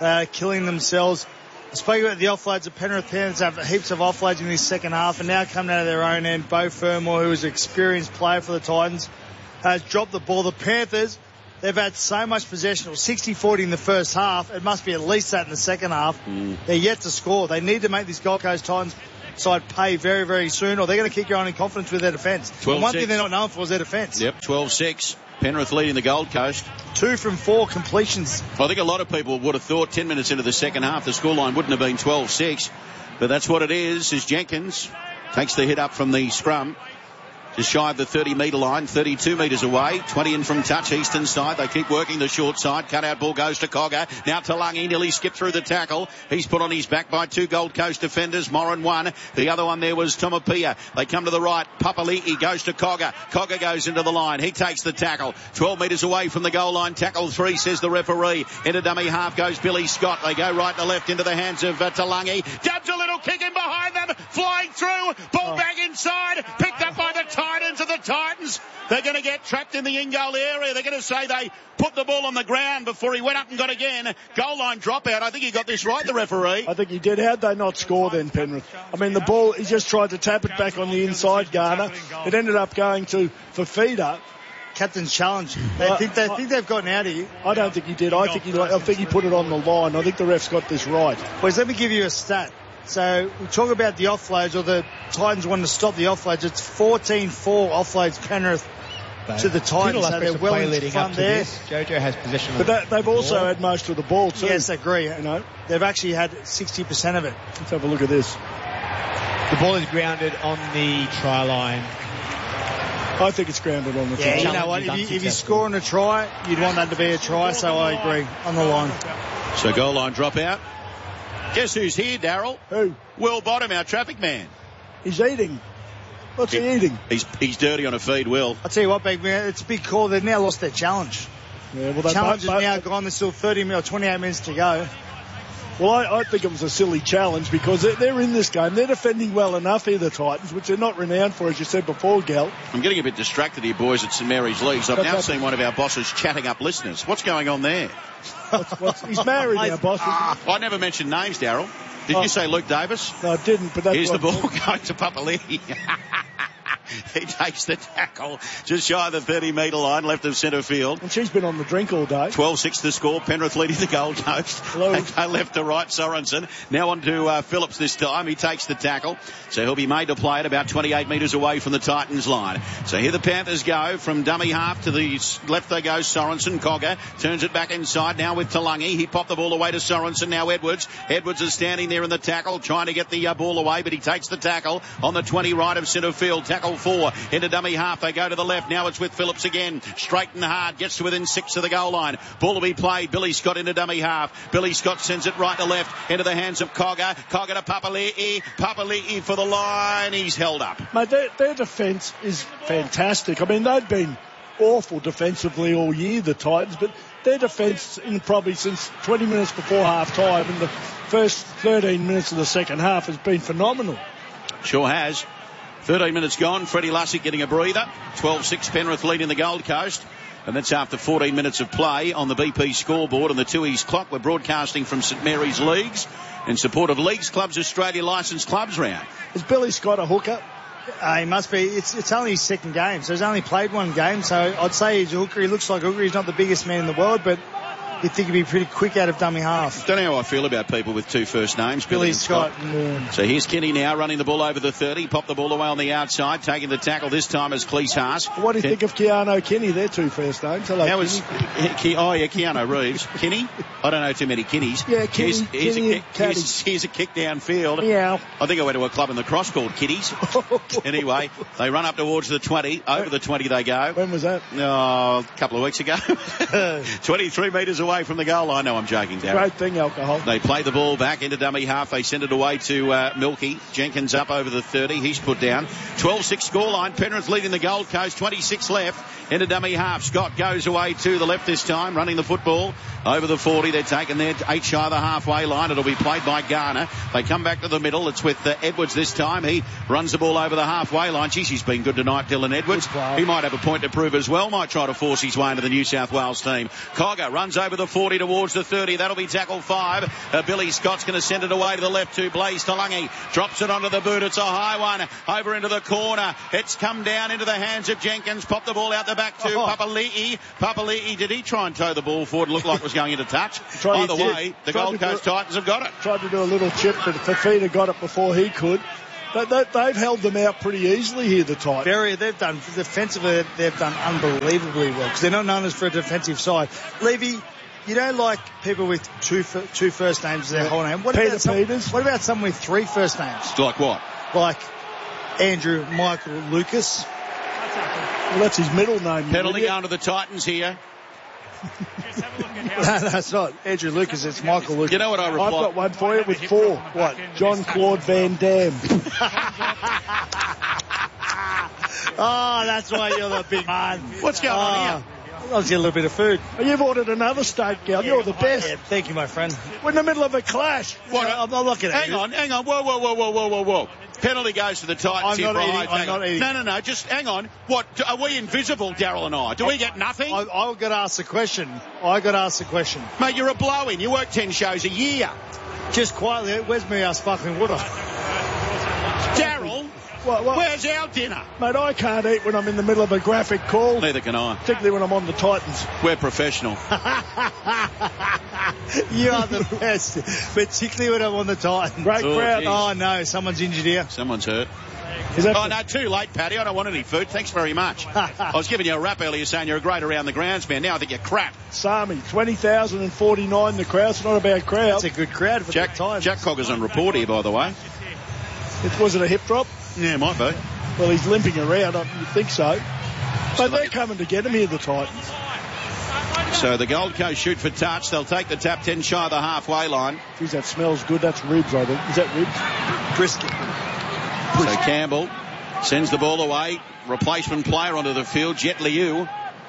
They're killing themselves. I spoke about the offloads. The Penrith Panthers have heaps of offloads in this second half, and now coming out of their own end, Beau Fermor, who is an experienced player for the Titans, has dropped the ball. The Panthers, they've had so much possession. It was sixty forty in the first half. It must be at least that in the second half. Mm. They're yet to score. They need to make this Gold Coast Titans side pay very, very soon, or they're going to keep going in confidence with their defence. One thing they're not known for is their defence. Yep, twelve six. Penrith leading the Gold Coast. Two from four completions. I think a lot of people would have thought ten minutes into the second half the scoreline wouldn't have been twelve six, but that's what it is, as Jenkins takes the hit up from the scrum. Just shy of the thirty metre line, thirty-two metres away, twenty in from touch, eastern side. They keep working the short side. Cut out ball goes to Cogger. Now Talangi nearly skipped through the tackle. He's put on his back by two Gold Coast defenders. Moran one. The other one there was Tomapia. They come to the right. Papali'i goes to Cogger. Cogger goes into the line. He takes the tackle. twelve metres away from the goal line. Tackle three, says the referee. Into dummy half goes Billy Scott. They go right to left into the hands of uh, Talangi. Dabs a little kick in behind them. Flying through. Ball oh. back inside. Picked up by the Titans of the Titans. They're going to get trapped in the in-goal area. They're going to say they put the ball on the ground before he went up and got again. Goal line dropout. I think he got this right, the referee. I think he did. How'd they not score then, Penrith? I mean, the ball, he just tried to tap it back on the inside, Garner. It ended up going to Fafita. Captain's challenge. They uh, think they I, think they've gotten out of you. I don't think he did. I think he, I think he put it on the line. I think the ref's got this right. Boys, let me give you a stat. So we talk about the offloads, or the Titans wanting to stop the offloads. It's fourteen four offloads Penrith but to the Titans. So they're well in front there. This. Jojo has possession. But that, they've also ball. had most of the ball too. Yes, I agree. You know, they've actually had sixty percent of it. Let's have a look at this. The ball is grounded on the try line. I think it's grounded on the yeah, try. You know what? If you, if you score on a try, you'd want that to be a try. So I agree on the line. So goal line dropout. Guess who's here, Daryl? Who? Will Bottom, our traffic man. He's eating. What's he, he eating? He's he's dirty on a feed, Will. I'll tell you what, big man, it's a big call. They've now lost their challenge. Yeah, well, they challenge both, is now gone. There's still thirty or twenty-eight minutes to go. Well, I, I think it was a silly challenge because they're, they're in this game. They're defending well enough here, the Titans, which they're not renowned for, as you said before, Gal. I'm getting a bit distracted here, boys, at St Mary's Leagues. I've What's now seen one of our bosses chatting up listeners. What's going on there? What's, what's, he's married now, boss. I never mentioned names, Daryl. Did oh. you say Luke Davis? No, I didn't, but that's Here's the ball going to Papali'i. He takes the tackle just shy of the thirty metre line, left of centre field. And she's been on the drink all day. twelve six the score. Penrith leading the Gold Coast. They go left to right, Sorensen. Now on to uh, Phillips this time. He takes the tackle. So he'll be made to play at about twenty-eight metres away from the Titans line. So here the Panthers go from dummy half to the left they go. Sorensen, Cogger turns it back inside now with Talangi. He popped the ball away to Sorensen. Now Edwards. Edwards is standing there in the tackle trying to get the uh, ball away, but he takes the tackle on the twenty right of centre field. Tackle four into dummy half. They go to the left. Now it's with Phillips again. Straight and hard. Gets to within six of the goal line. Ball to be played. Billy Scott into dummy half. Billy Scott sends it right to left into the hands of Cogger. Cogger to Papali'i. Papali'i for the line. He's held up. Mate, their, their defence is fantastic. I mean, they've been awful defensively all year, the Titans, but their defence in probably since twenty minutes before half time and the first thirteen minutes of the second half has been phenomenal. Sure has. thirteen minutes gone. Freddie Lussick getting a breather. twelve six Penrith leading the Gold Coast. And that's after fourteen minutes of play on the B P scoreboard and the two E's clock. We're broadcasting from St Mary's Leagues in support of Leagues Clubs Australia Licensed Clubs round. Is Billy Scott a hooker? Uh, he must be. It's it's only his second game, so he's only played one game. So I'd say he's a hooker. He looks like a hooker. He's not the biggest man in the world, but you'd think he'd be pretty quick out of dummy half. Don't know how I feel about people with two first names. Billy, Billy Scott. Scott. Yeah. So here's Kenny now running the ball over the thirty. Popped the ball away on the outside, taking the tackle this time as Cleese Haas. What do you Ken- think of Keanu Kenny? They're two first names. Hello, How was, Ke- oh, yeah, Keanu Reeves. Kenny? I don't know too many Kennies. Yeah, Kenny. Here's, here's, Kenny a, kick, here's, here's a kick downfield. Yeah. I think I went to a club in the Cross called Kiddies. Anyway, they run up towards the twenty. Over the twenty they go. When was that? Oh, a couple of weeks ago. twenty-three metres away from the goal line. No, I'm joking, Darren. Great thing, alcohol. They play the ball back into dummy half. They send it away to uh, Milky. Jenkins up over the thirty. He's put down. twelve six scoreline. Penrith leading the Gold Coast. twenty-six left. Into dummy half. Scott goes away to the left this time, running the football over the forty. They're taking their eight shy of the halfway line. It'll be played by Garner. They come back to the middle. It's with uh, Edwards this time. He runs the ball over the halfway line. Geez, he's been good tonight, Dylan Edwards. He might have a point to prove as well. Might try to force his way into the New South Wales team. Cogger runs over the the forty towards the thirty. That'll be tackle five. Uh, Billy Scott's going to send it away to the left to Blaze Talangi. Drops it onto the boot. It's a high one. Over into the corner. It's come down into the hands of Jenkins. Pop the ball out the back to oh. Papali'i. Papali'i, did he try and toe the ball forward? It looked like it was going into touch. Either way, the Gold Coast Titans have got it. Tried to do a little chip, but Fafita got it before he could. But they, they've held them out pretty easily here, the Titans. Very, they've done defensively. They've done unbelievably well because they're not known as for a defensive side. Levy, you don't like people with two two first names as their whole name. What Peter about some, Peters. What about someone with three first names? Like what? Like Andrew Michael Lucas. Well, that's his middle name. Penalty going to the Titans here. No, that's not Andrew Lucas. It's Michael Lucas. You know what I reply? I've got one for you with four. What? John Claude Van Damme. Oh, that's why you're the big man. What's going oh, on here? I'll get a little bit of food. Oh, you've ordered another steak, gal. You're the best. Yeah, thank you, my friend. We're in the middle of a clash. What? I'm not looking at hang you. on, hang on. Whoa, whoa, whoa, whoa, whoa, whoa, whoa. Penalty goes to the Titans I'm here. Not eating, right, I'm not eating. No, no, no. Just hang on. What? Are we invisible, Daryl and I? Do we get nothing? I, I got asked the question. I got asked the question. Mate, you're a blow-in. You work ten shows a year. Just quietly. Where's me ass fucking water? Daryl, what, what? where's our dinner? Mate, I can't eat when I'm in the middle of a graphic call. Neither can I. Particularly when I'm on the Titans. We're professional. You are the best. Particularly when I'm on the Titans. Great oh, crowd. Geez. Oh, no. Someone's injured here. Someone's hurt. Is that oh, no, too late, Paddy. I don't want any food. Thanks very much. I was giving you a rap earlier saying you're a great around the grounds man. Now I think you're crap. Sami, twenty thousand forty-nine the crowd. It's not a bad crowd. It's a good crowd for Jack, the Titans. Jack Cogger's on report here, by the way. It, was it a hip drop? Yeah, might be. Well, he's limping around. You'd think so. But they're coming to get him here, the Titans. So the Gold Coast shoot for touch. They'll take the tap ten shy of the halfway line. Geez, that smells good. That's ribs, I think. Is that ribs? Brisket. So Campbell sends the ball away. Replacement player onto the field, Jet Liu.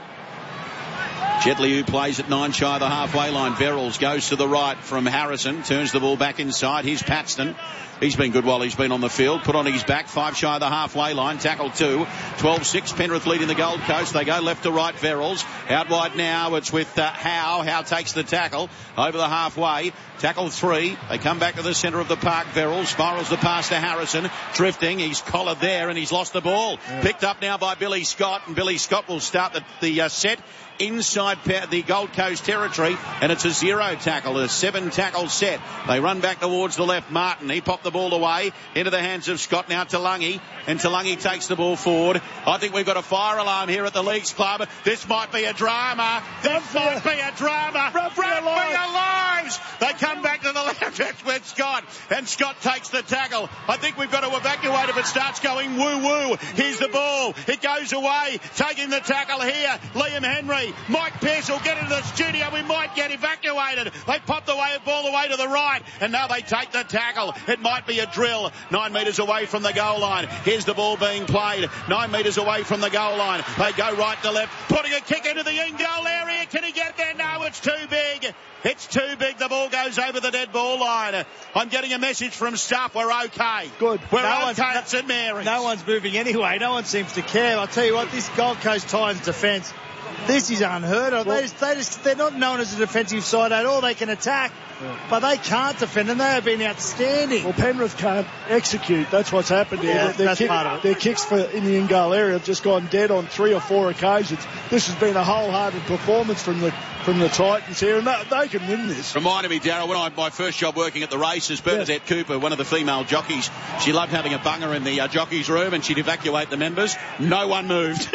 Jet Liu plays at nine shy of the halfway line. Verrills goes to the right from Harrison. Turns the ball back inside. Here's Paxton. He's been good while he's been on the field. Put on his back. Five shy of the halfway line. Tackle two. twelve six. Penrith leading the Gold Coast. They go left to right. Verrills. Out wide now. It's with uh, Howe. Howe takes the tackle. Over the halfway. Tackle three. They come back to the centre of the park. Verrills spirals the pass to Harrison. Drifting. He's collared there and he's lost the ball. Yeah. Picked up now by Billy Scott. And Billy Scott will start the, the uh, set inside the Gold Coast territory, and it's a zero tackle, a seven tackle set. They run back towards the left. Martin, he popped the ball away into the hands of Scott. Now Talangi, and Talangi takes the ball forward. I think we've got a fire alarm here at the Leagues Club. This might be a drama. This might be a drama. Run for your lives. They come back to the left. It's with Scott, and Scott takes the tackle. I think we've got to evacuate if it starts going woo-woo. Here's the ball. It goes away. Taking the tackle here, Liam Henry. Mike Pearce will get into the studio. We might get evacuated. They pop the way, ball away to the right, and now they take the tackle. It might be a drill. Nine metres away from the goal line. Here's the ball being played. Nine metres away from the goal line. They go right to left, putting a kick into the in-goal area. Can he get there? No, it's too big. It's too big. The ball goes over the dead ball line. I'm getting a message from staff. We're okay. Good. We're no okay at St Mary's. No one's moving anyway. No one seems to care. I'll tell you what, this Gold Coast Titans defence, this is unheard of. Well, they just, they just, they're not known as a defensive side at all. They can attack, yeah. but they can't defend, and they have been outstanding. Well, Penrith can't execute. That's what's happened here. Yeah, their, that's kick, part of it. Their kicks for in the in-goal area have just gone dead on three or four occasions. This has been a wholehearted performance from the from the Titans here, and they, they can win this. Reminded me, Darryl, when I had my first job working at the races, Bernadette yeah. Cooper, one of the female jockeys, she loved having a bunger in the uh, jockeys' room, and she'd evacuate the members. No one moved.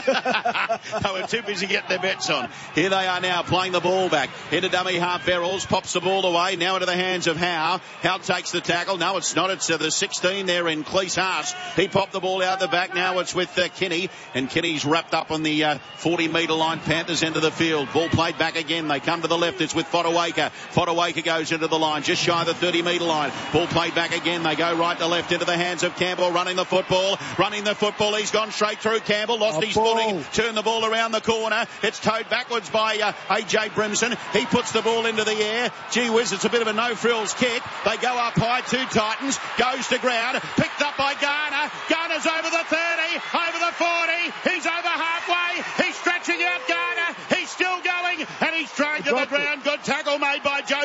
They were too busy getting their bets on. Here they are now playing the ball back. Into dummy half. Verrills pops the ball away. Now into the hands of Howe. Howe takes the tackle. No, it's not. It's uh, the sixteen there in Cleese Haas. He popped the ball out the back. Now it's with uh, Kinney. And Kinney's wrapped up on the uh, forty metre line. Panthers end of the field. Ball played back again. They come to the left. It's with Fodawaker. Fodawaker goes into the line. Just shy of the thirty metre line. Ball played back again. They go right to left into the hands of Campbell. Running the football. Running the football. He's gone straight through. Campbell lost oh, his ball. footing. Turned the ball around the corner. It's towed backwards by uh, A J Brimson. He puts the ball into the air. Gee whiz, it's a bit of a no-frills kick. They go up high. Two Titans. Goes to ground. Picked up by Garner. Garner's over the thirty. Over the forty. He's over halfway. He's stretching out Garner. He's still going. And he's trying to the ground.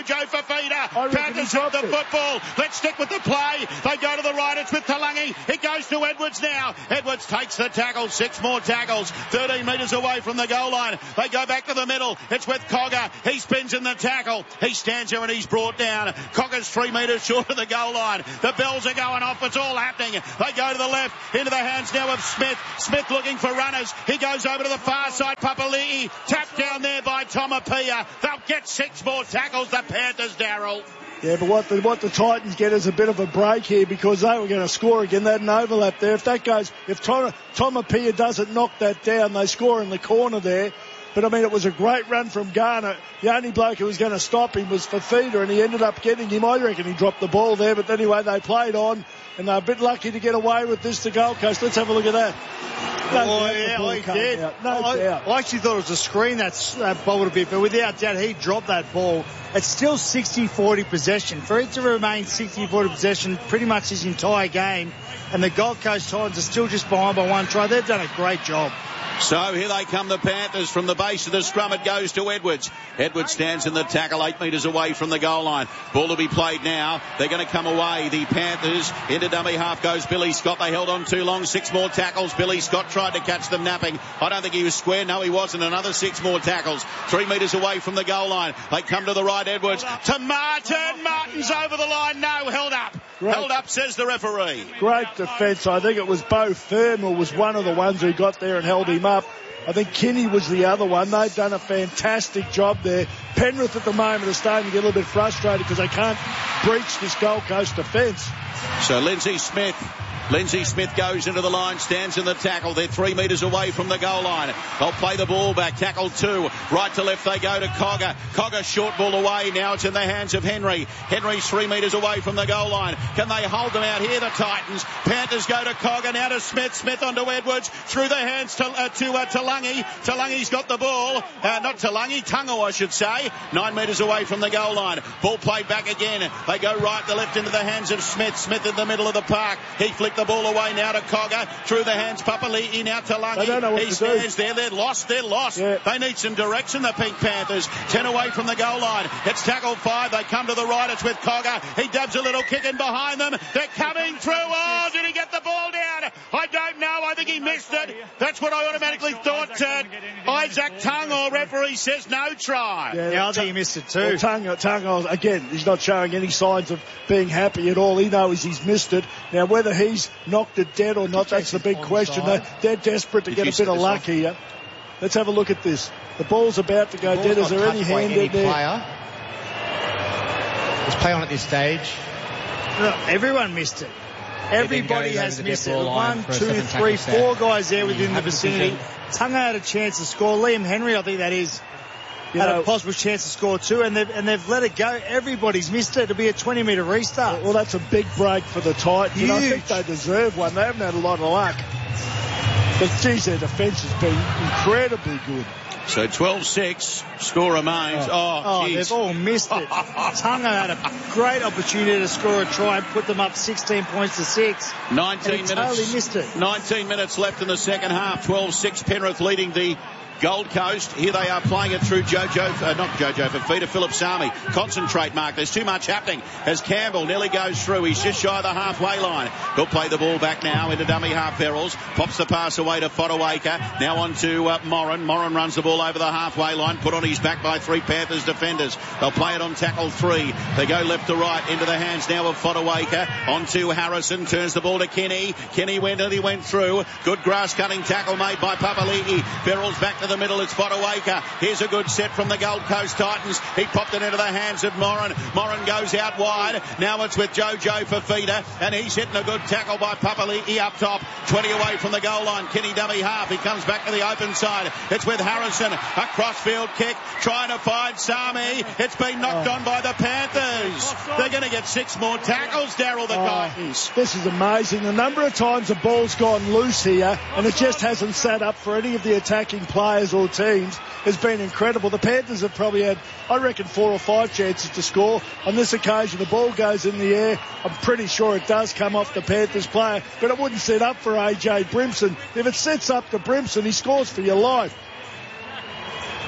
Jojo Fafita. reckon Panthers he have the dropped it. football. Let's stick with the play. They go to the right. It's with Talangi. It goes to Edwards now. Edwards takes the tackle. Six more tackles. thirteen metres away from the goal line. They go back to the middle. It's with Cogger. He spins in the tackle. He stands there and he's brought down. Cogger's three metres short of the goal line. The bells are going off. It's all happening. They go to the left. Into the hands now of Smith. Smith looking for runners. He goes over to the far side. Papali'i tapped down there by Tomapia. They'll get six more tackles. The Panthers, Darryl. Yeah, but what the, what the Titans get is a bit of a break here because they were going to score again. They had an overlap there. If that goes, if Tom, Tomapia doesn't knock that down, they score in the corner there. But, I mean, it was a great run from Garner. The only bloke who was going to stop him was Fafita, and he ended up getting him. I reckon he dropped the ball there. But anyway, they played on, and they're a bit lucky to get away with this to Gold Coast. Let's have a look at that. No oh, doubt yeah, the I ball did. came out. No I, doubt. I actually thought it was a screen that uh, bobbled a bit, but without doubt, he dropped that ball. It's still sixty forty possession. For it to remain sixty forty possession pretty much his entire game, and the Gold Coast Titans are still just behind by one try. They've done a great job. So here they come, the Panthers. From the base of the scrum, it goes to Edwards. Edwards stands in the tackle, eight metres away from the goal line. Ball to be played now. They're going to come away. The Panthers, into dummy half goes Billy Scott. They held on too long. Six more tackles. Billy Scott tried to catch them napping. I don't think he was square. No, he wasn't. Another six more tackles. Three metres away from the goal line. They come to the right, Edwards. To Martin. Martin's over the line. No, held up. Great. Held up, says the referee. Great defence. I think it was Beau Fermor was one of the ones who got there and held him up. I think Kinney was the other one. They've done a fantastic job there. Penrith at the moment are starting to get a little bit frustrated because they can't breach this Gold Coast defence. So Lindsay Smith. Lindsay Smith goes into the line, stands in the tackle. They're three metres away from the goal line. They'll play the ball back. Tackle two. Right to left they go to Cogger. Cogger short ball away. Now it's in the hands of Henry. Henry's three metres away from the goal line. Can they hold them out here, the Titans? Panthers go to Cogger. Now to Smith. Smith onto Edwards. Through the hands to, uh, to uh, Talangi. Talangi's got the ball. Uh, not Talangi. Tungo, I should say. Nine metres away from the goal line. Ball played back again. They go right to left into the hands of Smith. Smith in the middle of the park. He flicked the ball away now to Cogger. Through the hands, Papali'i now to Lungi. He stands there. They're lost. They're lost. Yeah. They need some direction, the Pink Panthers. Ten away from the goal line. It's tackle five. They come to the right. It's with Cogger. He dabs a little kick in behind them. They're coming through. Oh, did he get the ball down? I don't know. I think he missed it. That's what I automatically thought. Uh, Isaac Tungo, referee says no try. Yeah, yeah I think he missed it too. Well, Tungo, Tungo, again, he's not showing any signs of being happy at all. He knows he's missed it. Now, whether he's knocked it dead or not, that's the big question. They're, they're desperate to get a bit of luck here. Let's have a look at this. The ball's about to go dead. Is there any hand in there? Player. There's play on at this stage. No, everyone missed it. Everybody has missed it. One, two, three, four guys there within the vicinity. Tunga had a chance to score. Liam Henry, I think that is, you had know, a possible chance to score too, and they've, and they've let it go. Everybody's missed it. It'll be a twenty metre restart. Well, that's a big break for the Titans. You know, I think they deserve one. They haven't had a lot of luck. But, geez, their defence has been incredibly good. So twelve six, score remains. Oh, oh, oh they've all missed it. Tunga had a great opportunity to score a try and put them up sixteen points to six. nineteen minutes. Totally missed it. nineteen minutes left in the second half. twelve six, Penrith leading the Gold Coast. Here they are playing it through Jojo, uh, not Jojo, Fafita, Philip Sami. Concentrate, Mark. There's too much happening as Campbell nearly goes through. He's just shy of the halfway line. He'll play the ball back now into dummy half barrels. Pops the pass away to Fodawaker. Now on to uh, Moran. Moran runs the ball over the halfway line. Put on his back by three Panthers defenders. They'll play it on tackle three. They go left to right into the hands now of Fodawaker. On to Harrison. Turns the ball to Kenny. Kenny went and he went through. Good grass cutting tackle made by Papali'i. Barrels back to the middle. It's Fodawaker. Here's a good set from the Gold Coast Titans. He popped it into the hands of Moran. Moran goes out wide. Now it's with Jojo Fafita, and he's hitting a good tackle by Papali'i up top. twenty away from the goal line. Kenny dummy half. He comes back to the open side. It's with Harrison. A crossfield kick. Trying to find Sami. It's been knocked oh. on by the Panthers. They're going to get six more tackles, Darryl, the oh, Titans. This is amazing. The number of times the ball's gone loose here, and it just hasn't sat up for any of the attacking players or teams, has been incredible. The Panthers have probably had, I reckon, four or five chances to score. On this occasion, the ball goes in the air. I'm pretty sure it does come off the Panthers player, but it wouldn't set up for A J Brimson. If it sets up to Brimson, he scores for your life.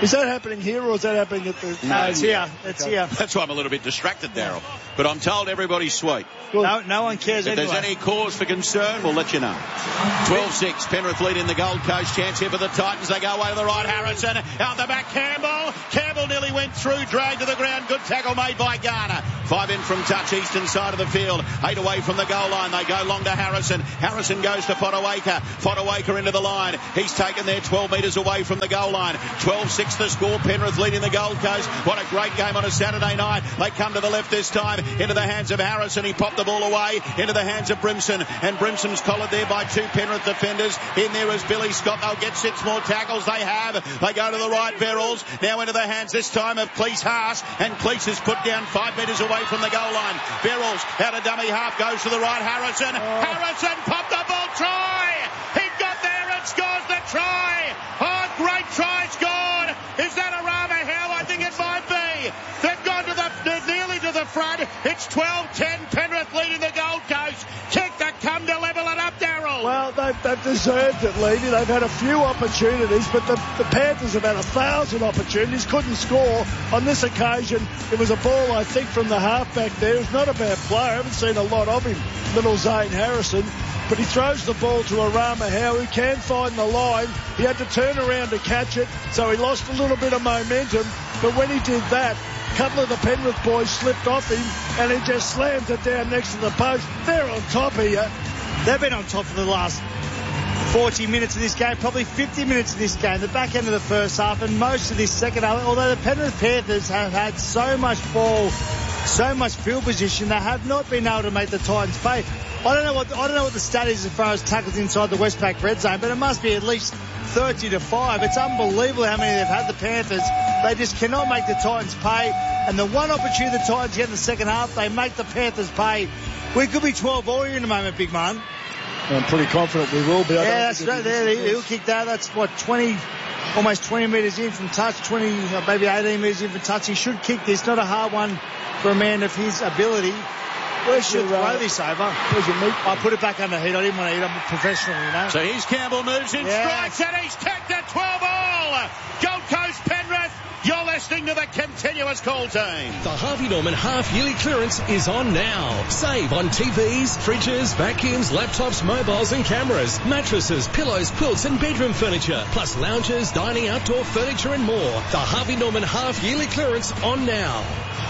Is that happening here or is that happening at the... No, it's here. It's here. That's why I'm a little bit distracted, Daryl. But I'm told everybody's sweet. No, no one cares If anyway. there's any cause for concern, we'll let you know. twelve six, Penrith lead in the Gold Coast. Chance here for the Titans. They go away to the right. Harrison out the back. Campbell. Campbell nearly went through. Dragged to the ground. Good tackle made by Garner. Five in from touch. Eastern side of the field. Eight away from the goal line. They go long to Harrison. Harrison goes to Fodawaker. Fodawaker into the line. He's taken there twelve metres away from the goal line. twelve six the score. Penrith leading the Gold Coast. What a great game on a Saturday night. They come to the left this time. Into the hands of Harrison. He popped the ball away. Into the hands of Brimson. And Brimson's collared there by two Penrith defenders. In there is Billy Scott. They'll get six more tackles. They have. They go to the right. Verrills. Now into the hands this time of Cleese Haas. And Cleese is put down five metres away from the goal line. Verrills out of dummy half. Goes to the right. Harrison. Oh. Harrison popped the ball. Try. He got there and scores the try. Oh, great try scored. Is that a Rama Hill? I think it might be. They've gone to the, they're nearly to the front. It's twelve ten. Penrith leading the Gold Coast. Kick that come to level it up, Daryl. Well, they've, they've deserved it, Levy. They've had a few opportunities, but the, the Panthers have had a thousand opportunities, couldn't score. On this occasion, it was a ball, I think, from the halfback there. He's not a bad player. I haven't seen a lot of him, little Zane Harrison. But he throws the ball to Arama Howe, who can find the line. He had to turn around to catch it, so he lost a little bit of momentum. But when he did that, a couple of the Penrith boys slipped off him, and he just slammed it down next to the post. They're on top here. They've been on top for the last forty minutes of this game, probably fifty minutes of this game, the back end of the first half, and most of this second half. Although the Penrith Panthers have had so much ball, so much field position, they have not been able to make the Titans pay. I don't know what I don't know what the stat is as far as tackles inside the Westpac red zone, but it must be at least thirty to five. It's unbelievable how many they've had, the Panthers. They just cannot make the Titans pay. And the one opportunity the Titans get in the second half, they make the Panthers pay. We could be twelve all here in a moment, big man. I'm pretty confident we will be. I yeah, that's right there. He'll kick that. That's what, twenty, almost twenty metres in from touch, twenty, maybe eighteen metres in from touch. He should kick this. Not a hard one for a man of his ability. Where's should throw uh, this over? Where's your meat? I put it back under heat. I didn't want to eat. I'm a professional, you know. So here's Campbell, moves in, yeah. Strikes, and he's kicked at twelve all. Gold Coast Penrith. You're listening to the continuous call team. The Harvey Norman half-yearly clearance is on now. Save on T Vs, fridges, vacuums, laptops, mobiles and cameras, mattresses, pillows, quilts and bedroom furniture, plus lounges, dining, outdoor furniture and more. The Harvey Norman half-yearly clearance on now.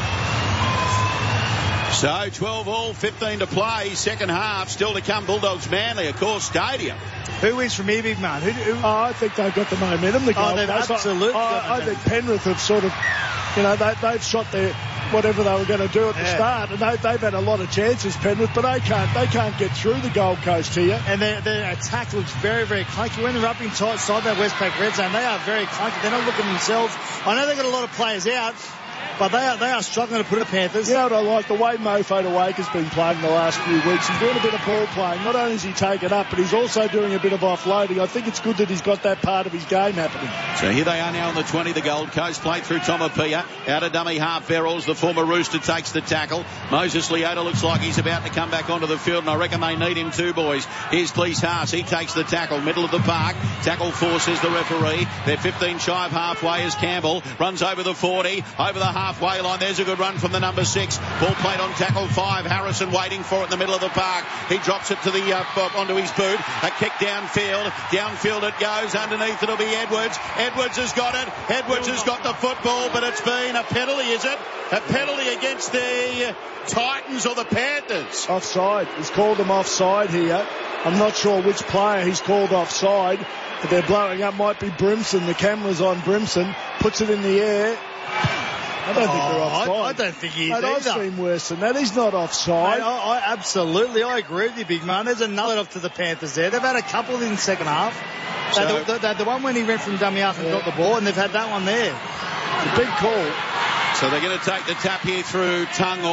So twelve all, fifteen to play, second half, still to come. Bulldogs Manly, of course, Stadium. Who wins from here, big man? Who, who? Oh, I think they've got the momentum. The oh, they've absolutely I, got I, I think Penrith have sort of, you know, they, they've shot their whatever they were going to do at the yeah. start, and they, they've had a lot of chances, Penrith, but they can't they can't get through the Gold Coast here. And their, their attack looks very, very clunky. When they're up inside that Westpac red zone, they are very clunky. They're not looking themselves. I know they've got a lot of players out, but they are, they are struggling to put the Panthers. Yeah, I like the way Mo Fodawaker's been playing the last few weeks. He's doing a bit of ball playing. Not only is he taking up, but he's also doing a bit of offloading. I think it's good that he's got that part of his game happening. So here they are now on the twenty, the Gold Coast. Played through Tomapia. Out of dummy half, Verrills, the former Rooster, takes the tackle. Moses Leota looks like he's about to come back onto the field, and I reckon they need him too, boys. Here's Cleese Haas. He takes the tackle. Middle of the park. Tackle four, says the referee. They're fifteen shy of halfway as Campbell runs over the forty, over the halfway line. There's a good run from the number six. Ball played on tackle five. Harrison waiting for it in the middle of the park. He drops it to the uh, onto his boot. A kick downfield. Downfield it goes. Underneath it'll be Edwards. Edwards has got it. Edwards has got the football, but it's been a penalty, is it? A penalty against the Titans or the Panthers? Offside. He's called them offside here. I'm not sure which player he's called offside, but they're blowing up. Might be Brimson. The camera's on Brimson. Puts it in the air. I don't oh, think they're offside. I, I don't think he is Mate, either. I've seen worse than that. He's not offside. Mate, I, I, absolutely, I agree with you, big man. There's another off to the Panthers there. They've had a couple in the second half. So, they, the, the, the one when he went from dummy half and yeah. got the ball, and they've had that one there. It's a big call. So they're going to take the tap here through Tungor.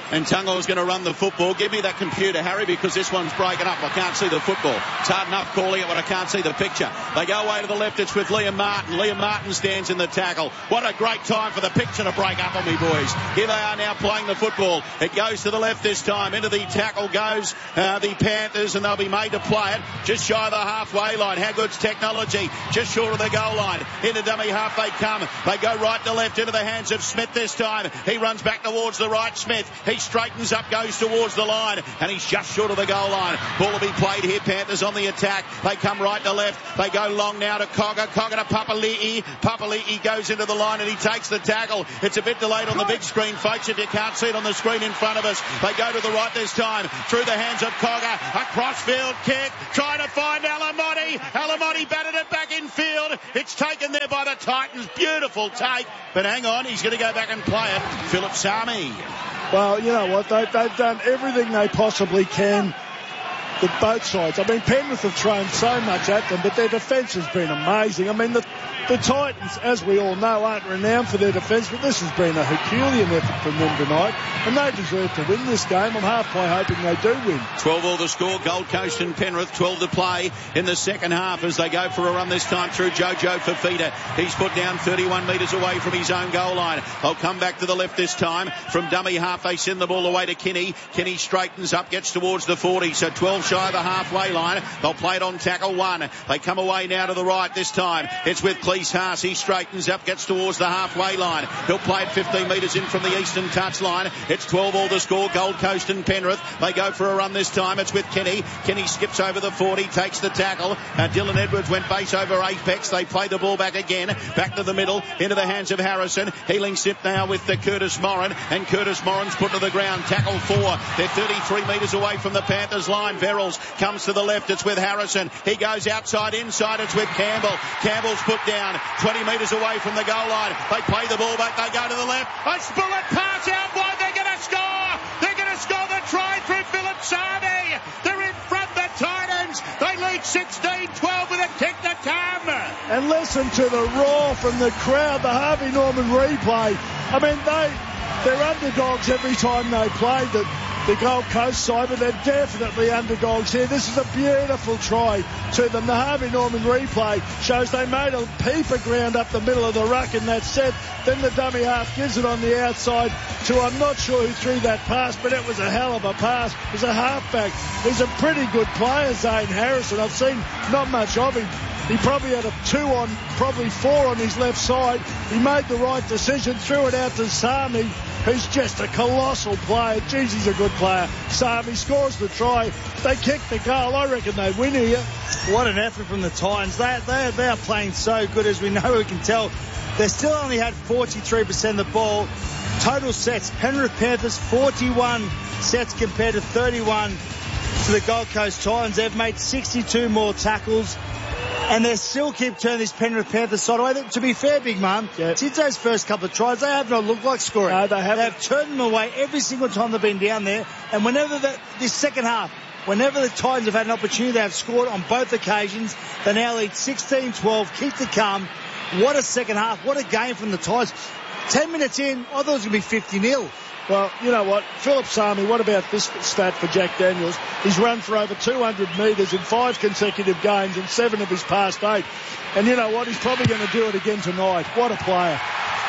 and Tungel's going to run the football. Give me that computer, Harry, because this one's breaking up. I can't see the football. It's hard enough calling it, but I can't see the picture. They go away to the left. It's with Liam Martin. Liam Martin stands in the tackle. What a great time for the picture to break up on me, boys. Here they are now playing the football. It goes to the left this time. Into the tackle goes uh, the Panthers, and they'll be made to play it just shy of the halfway line. How good's technology? Just short of the goal line. Into dummy half they come. They go right to left into the hands of Smith this time. He runs back towards the right. Smith. He straightens up, goes towards the line, and he's just short of the goal line. Ball will be played here. Panthers on the attack. They come right to left. They go long now to Cogger. Cogger to Papali'i. Papali'i goes into the line and he takes the tackle. It's a bit delayed on the big screen, folks, if you can't see it on the screen in front of us. They go to the right this time. Through the hands of Cogger. A crossfield kick. Trying to find Alamotti. Alamotti batted it back in field. It's taken there by the Titans. Beautiful take. But hang on, he's going to go back and play it. Philip Sami. Well, you know what? They, they've done everything they possibly can with both sides. I mean, Penrith have thrown so much at them, but their defence has been amazing. I mean, the, the Titans, as we all know, aren't renowned for their defence, but this has been a Herculean effort from them tonight, and they deserve to win this game. I'm halfway hoping they do win. twelve all the score. Gold Coast and Penrith, twelve to play in the second half as they go for a run this time through Jojo Fafita. He's put down thirty-one metres away from his own goal line. They'll come back to the left this time. From dummy half, they send the ball away to Kinney. Kinney straightens up, gets towards the forty, so twelve shy of the halfway line. They'll play it on tackle one. They come away now to the right this time. It's with Cleese Haas. He straightens up, gets towards the halfway line. He'll play it fifteen metres in from the eastern touch line. It's twelve all the score. Gold Coast and Penrith. They go for a run this time. It's with Kenny. Kenny skips over the forty, takes the tackle. Uh, Dylan Edwards went base over Apex. They play the ball back again. Back to the middle, into the hands of Harrison. He links it now with the Curtis Moran, and Curtis Moran's put to the ground. Tackle four. They're thirty-three metres away from the Panthers line. Verrills comes to the left. It's with Harrison. He goes outside, inside. It's with Campbell. Campbell's put down twenty metres away from the goal line. They play the ball back. They go to the left. A bullet pass out wide. They're going to score. They're going to score the try through Philip Sami. They're in front, the Titans. They lead sixteen twelve with a kick to come. And listen to the roar from the crowd, the Harvey Norman replay. I mean, they, they're underdogs every time they play the, the Gold Coast side, but they're definitely underdogs here. This is a beautiful try to them. The Harvey Norman replay shows they made a heap of ground up the middle of the ruck in that set. Then the dummy half gives it on the outside to, I'm not sure who threw that pass, but it was a hell of a pass. It was a halfback. He's a pretty good player, Zane Harrison. I've seen not much of him. He probably had a two on, probably four on his left side. He made the right decision, threw it out to Sami, who's just a colossal player. Jeez, he's a good player. Sami scores the try. They kick the goal. I reckon they win here. What an effort from the Titans. They, they, they are playing so good, as we know, we can tell. They still only had forty-three percent of the ball. Total sets, Penrith Panthers forty-one sets compared to thirty-one to the Gold Coast Titans. They've made sixty-two more tackles. And they still keep turning this Penrith Panthers side away. To be fair, big man, yep. Since those first couple of tries, they have not looked like scoring. No, they haven't. They've turned them away every single time they've been down there. And whenever the, this second half, whenever the Titans have had an opportunity, they have scored on both occasions. They now lead sixteen twelve, keep to come. What a second half. What a game from the Titans. Ten minutes in, I thought it was going to be fifty nil. Well, you know what? Philip Sami, what about this stat for Jack Daniels? He's run for over two hundred metres in five consecutive games and seven of his past eight. And you know what? He's probably going to do it again tonight. What a player.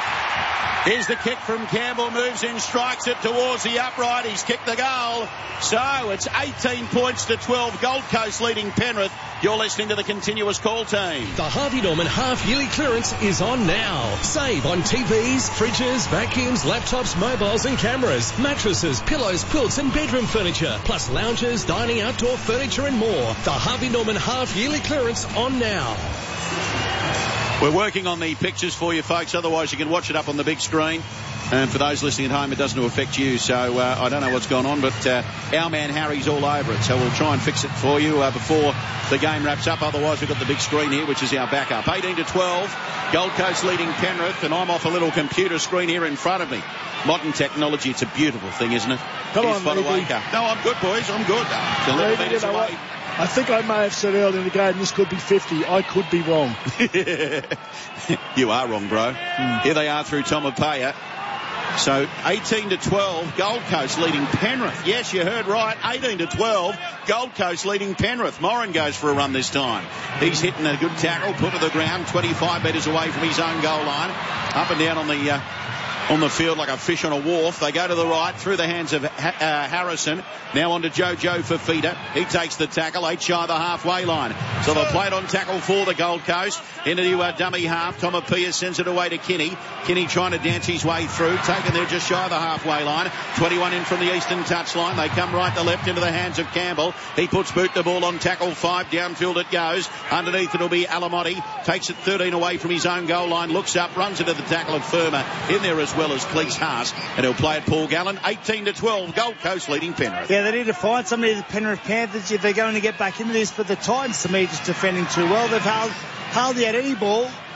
Here's the kick from Campbell, moves in, strikes it towards the upright. He's kicked the goal. So it's eighteen points to twelve. Gold Coast leading Penrith. You're listening to the Continuous Call team. The Harvey Norman half-yearly clearance is on now. Save on T Vs, fridges, vacuums, laptops, mobiles and cameras, mattresses, pillows, quilts and bedroom furniture, plus lounges, dining, outdoor furniture and more. The Harvey Norman half-yearly clearance on now. We're working on the pictures for you, folks. Otherwise, you can watch it up on the big screen. And for those listening at home, it doesn't affect you. So uh, I don't know what's gone on, but uh, our man Harry's all over it. So we'll try and fix it for you uh, before the game wraps up. Otherwise, we've got the big screen here, which is our backup. eighteen to twelve. Gold Coast leading Penrith, and I'm off a little computer screen here in front of me. Modern technology, it's a beautiful thing, isn't it? Come Here's on, Levy. No, I'm good, boys. I'm good. Uh, Levy, you know what? I think I may have said earlier in the game this could be fifty. I could be wrong. You are wrong, bro. Mm. Here they are through Tomapaya. So eighteen to twelve, Gold Coast leading Penrith. Yes, you heard right. eighteen to twelve, Gold Coast leading Penrith. Moran goes for a run this time. He's hitting a good tackle, put to the ground, twenty-five metres away from his own goal line. Up and down on the uh, on the field like a fish on a wharf. They go to the right through the hands of ha- uh, Harrison. Now on to Jojo Fafita. He takes the tackle, eight shy of the halfway line. So they'll play it on tackle for the Gold Coast. Into uh, dummy half. Tomapias sends it away to Kinney. Kinney trying to dance his way through. Taken there just shy of the halfway line. twenty-one in from the eastern touchline. They come right to left into the hands of Campbell. He puts boot the ball on tackle five. Downfield it goes. Underneath it'll be Alamotti. Takes it thirteen away from his own goal line. Looks up, runs into the tackle of Firma. In there as well as Cleese Haas. And he'll play it Paul Gallen. eighteen to twelve. Gold Coast leading Penrith. Yeah, they need to find somebody, the Penrith Panthers, if they're going to get back into this. But the Titans, to me, just defending too well. They've held, hardly had any ball